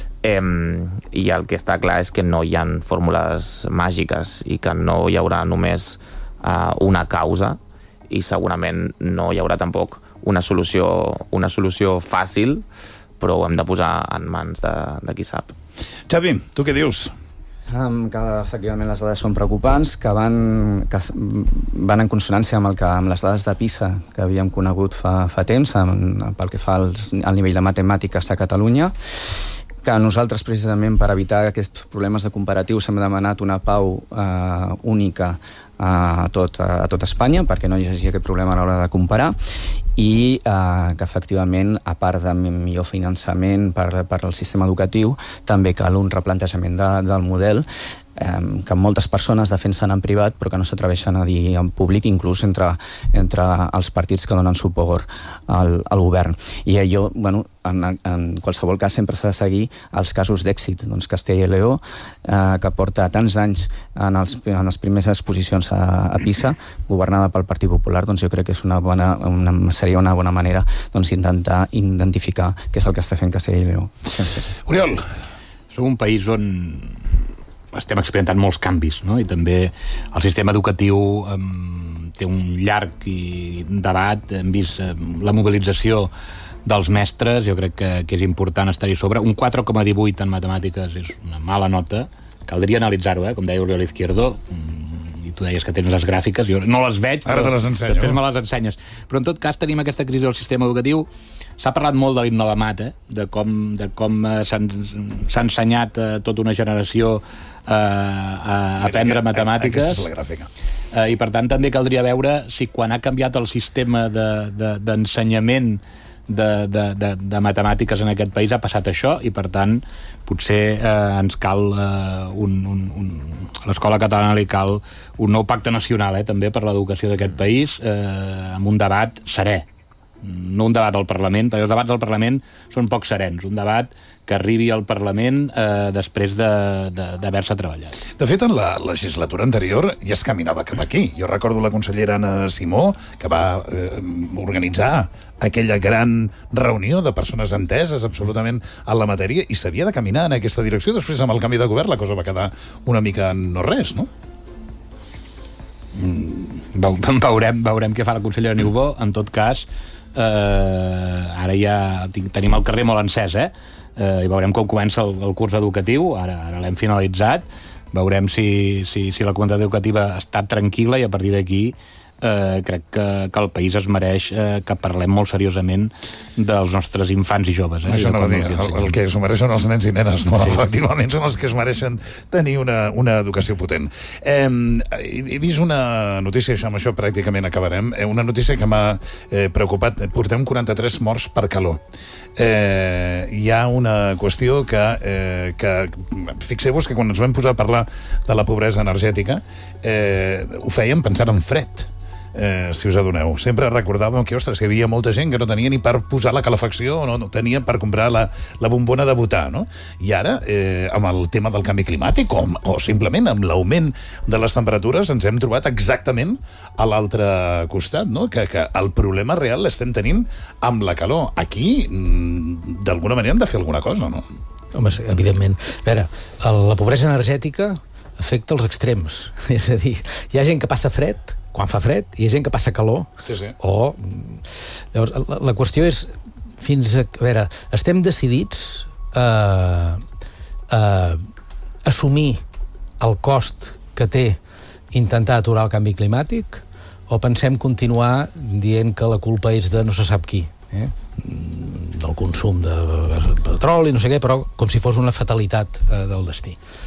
I el que està clar és que no hi ha fórmules màgiques i que no hi haurà només una causa i segurament no hi haurà tampoc una solució fàcil, però ho hem de posar en mans de qui sap. Xavi, tu què dius? Que efectivament les dades són preocupants, que van en consonància amb les dades de PISA que havíem conegut fa temps pel que fa al nivell de matemàtiques a Catalunya, que nosaltres precisament per evitar aquests problemes de comparatius hem demanat una pau única a tot Espanya perquè no hi hagi aquest problema a l'hora de comparar i que efectivament, a part de millor finançament per al sistema educatiu, també cal un replantejament del model que moltes persones defensen en privat però que no s'atreveixen a dir en públic, inclús entre els partits que donen suport al govern. I allò, en qualsevol cas, sempre s'ha de seguir els casos d'èxit. Doncs Castella i Lleó, que porta tants anys en les primeres posicions a PISA, governada pel Partit Popular, doncs jo crec que seria una bona manera intentar identificar què és el que està fent Castella i Lleó. Oriol. Som un país on estem experimentant molts canvis, no? I també el sistema educatiu té un llarg debat. Hem vist la mobilització dels mestres, jo crec que és important estar-hi sobre. Un 4,18 en matemàtiques és una mala nota, caldria analitzar-ho, com deia Oriol Izquierdo, i tu deies que tens les gràfiques, jo no les veig, però ara te les ensenyo. Després me les ensenyes. Però en tot cas tenim aquesta crisi del sistema educatiu. S'ha parlat molt de l'himne de mat, de com s'ha ensenyat a tota una generació a aprendre matemàtiques. Aquesta és la gràfica. I per tant també caldria veure si quan ha canviat el sistema d'ensenyament de matemàtiques en aquest país ha passat això, i per tant potser ens cal l'escola catalana li cal un nou pacte nacional també per l'educació d'aquest país, amb un debat serè, no un debat al Parlament, perquè els debats al Parlament són poc serens, un debat que arribi al Parlament després d'haver-se treballat. De fet, en la legislatura anterior ja es caminava cap aquí. Jo recordo la consellera Anna Simó, que va organitzar aquella gran reunió de persones enteses absolutament en la matèria, i s'havia de caminar en aquesta direcció. Després, amb el canvi de govern, la cosa va quedar una mica en no res, no? Veurem què fa la consellera Niubó. En tot cas, ara ja tenim el carrer molt encès, i veurem com comença el curs educatiu. Ara l'hem finalitzat, veurem si la comunitat educativa està tranquil·la, i a partir d'aquí crec que el país es mereix que parlem molt seriosament dels nostres infants i joves. Això no va dir. El que s'ho mereixen els nens i nenes, no? Sí. Efectivament, són els que es mereixen tenir una educació potent. He vist una notícia, amb això pràcticament acabarem, una notícia que m'ha preocupat. Portem 43 morts per calor. Hi ha una qüestió que fixeu-vos que quan ens vam posar a parlar de la pobresa energètica ho fèiem pensant en fred. Si us adoneu. Sempre recordàvem que, ostres, hi havia molta gent que no tenia ni per posar la calefacció, no tenia per comprar la bombona de butà, no? I ara, amb el tema del canvi climàtic, o simplement amb l'augment de les temperatures, ens hem trobat exactament a l'altre costat, no? Que el problema real l'estem tenint amb la calor. Aquí, d'alguna manera, hem de fer alguna cosa, no? Home, evidentment. A veure, la pobresa energètica afecta els extrems. És a dir, hi ha gent que passa fred quan fa fred, i hi ha gent que passa calor. Sí. Llavors, la qüestió és a veure, estem decidits a assumir el cost que té intentar aturar el canvi climàtic, o pensem continuar dient que la culpa és de no se sap qui, del consum de petroli, no sé què, però com si fos una fatalitat del destí.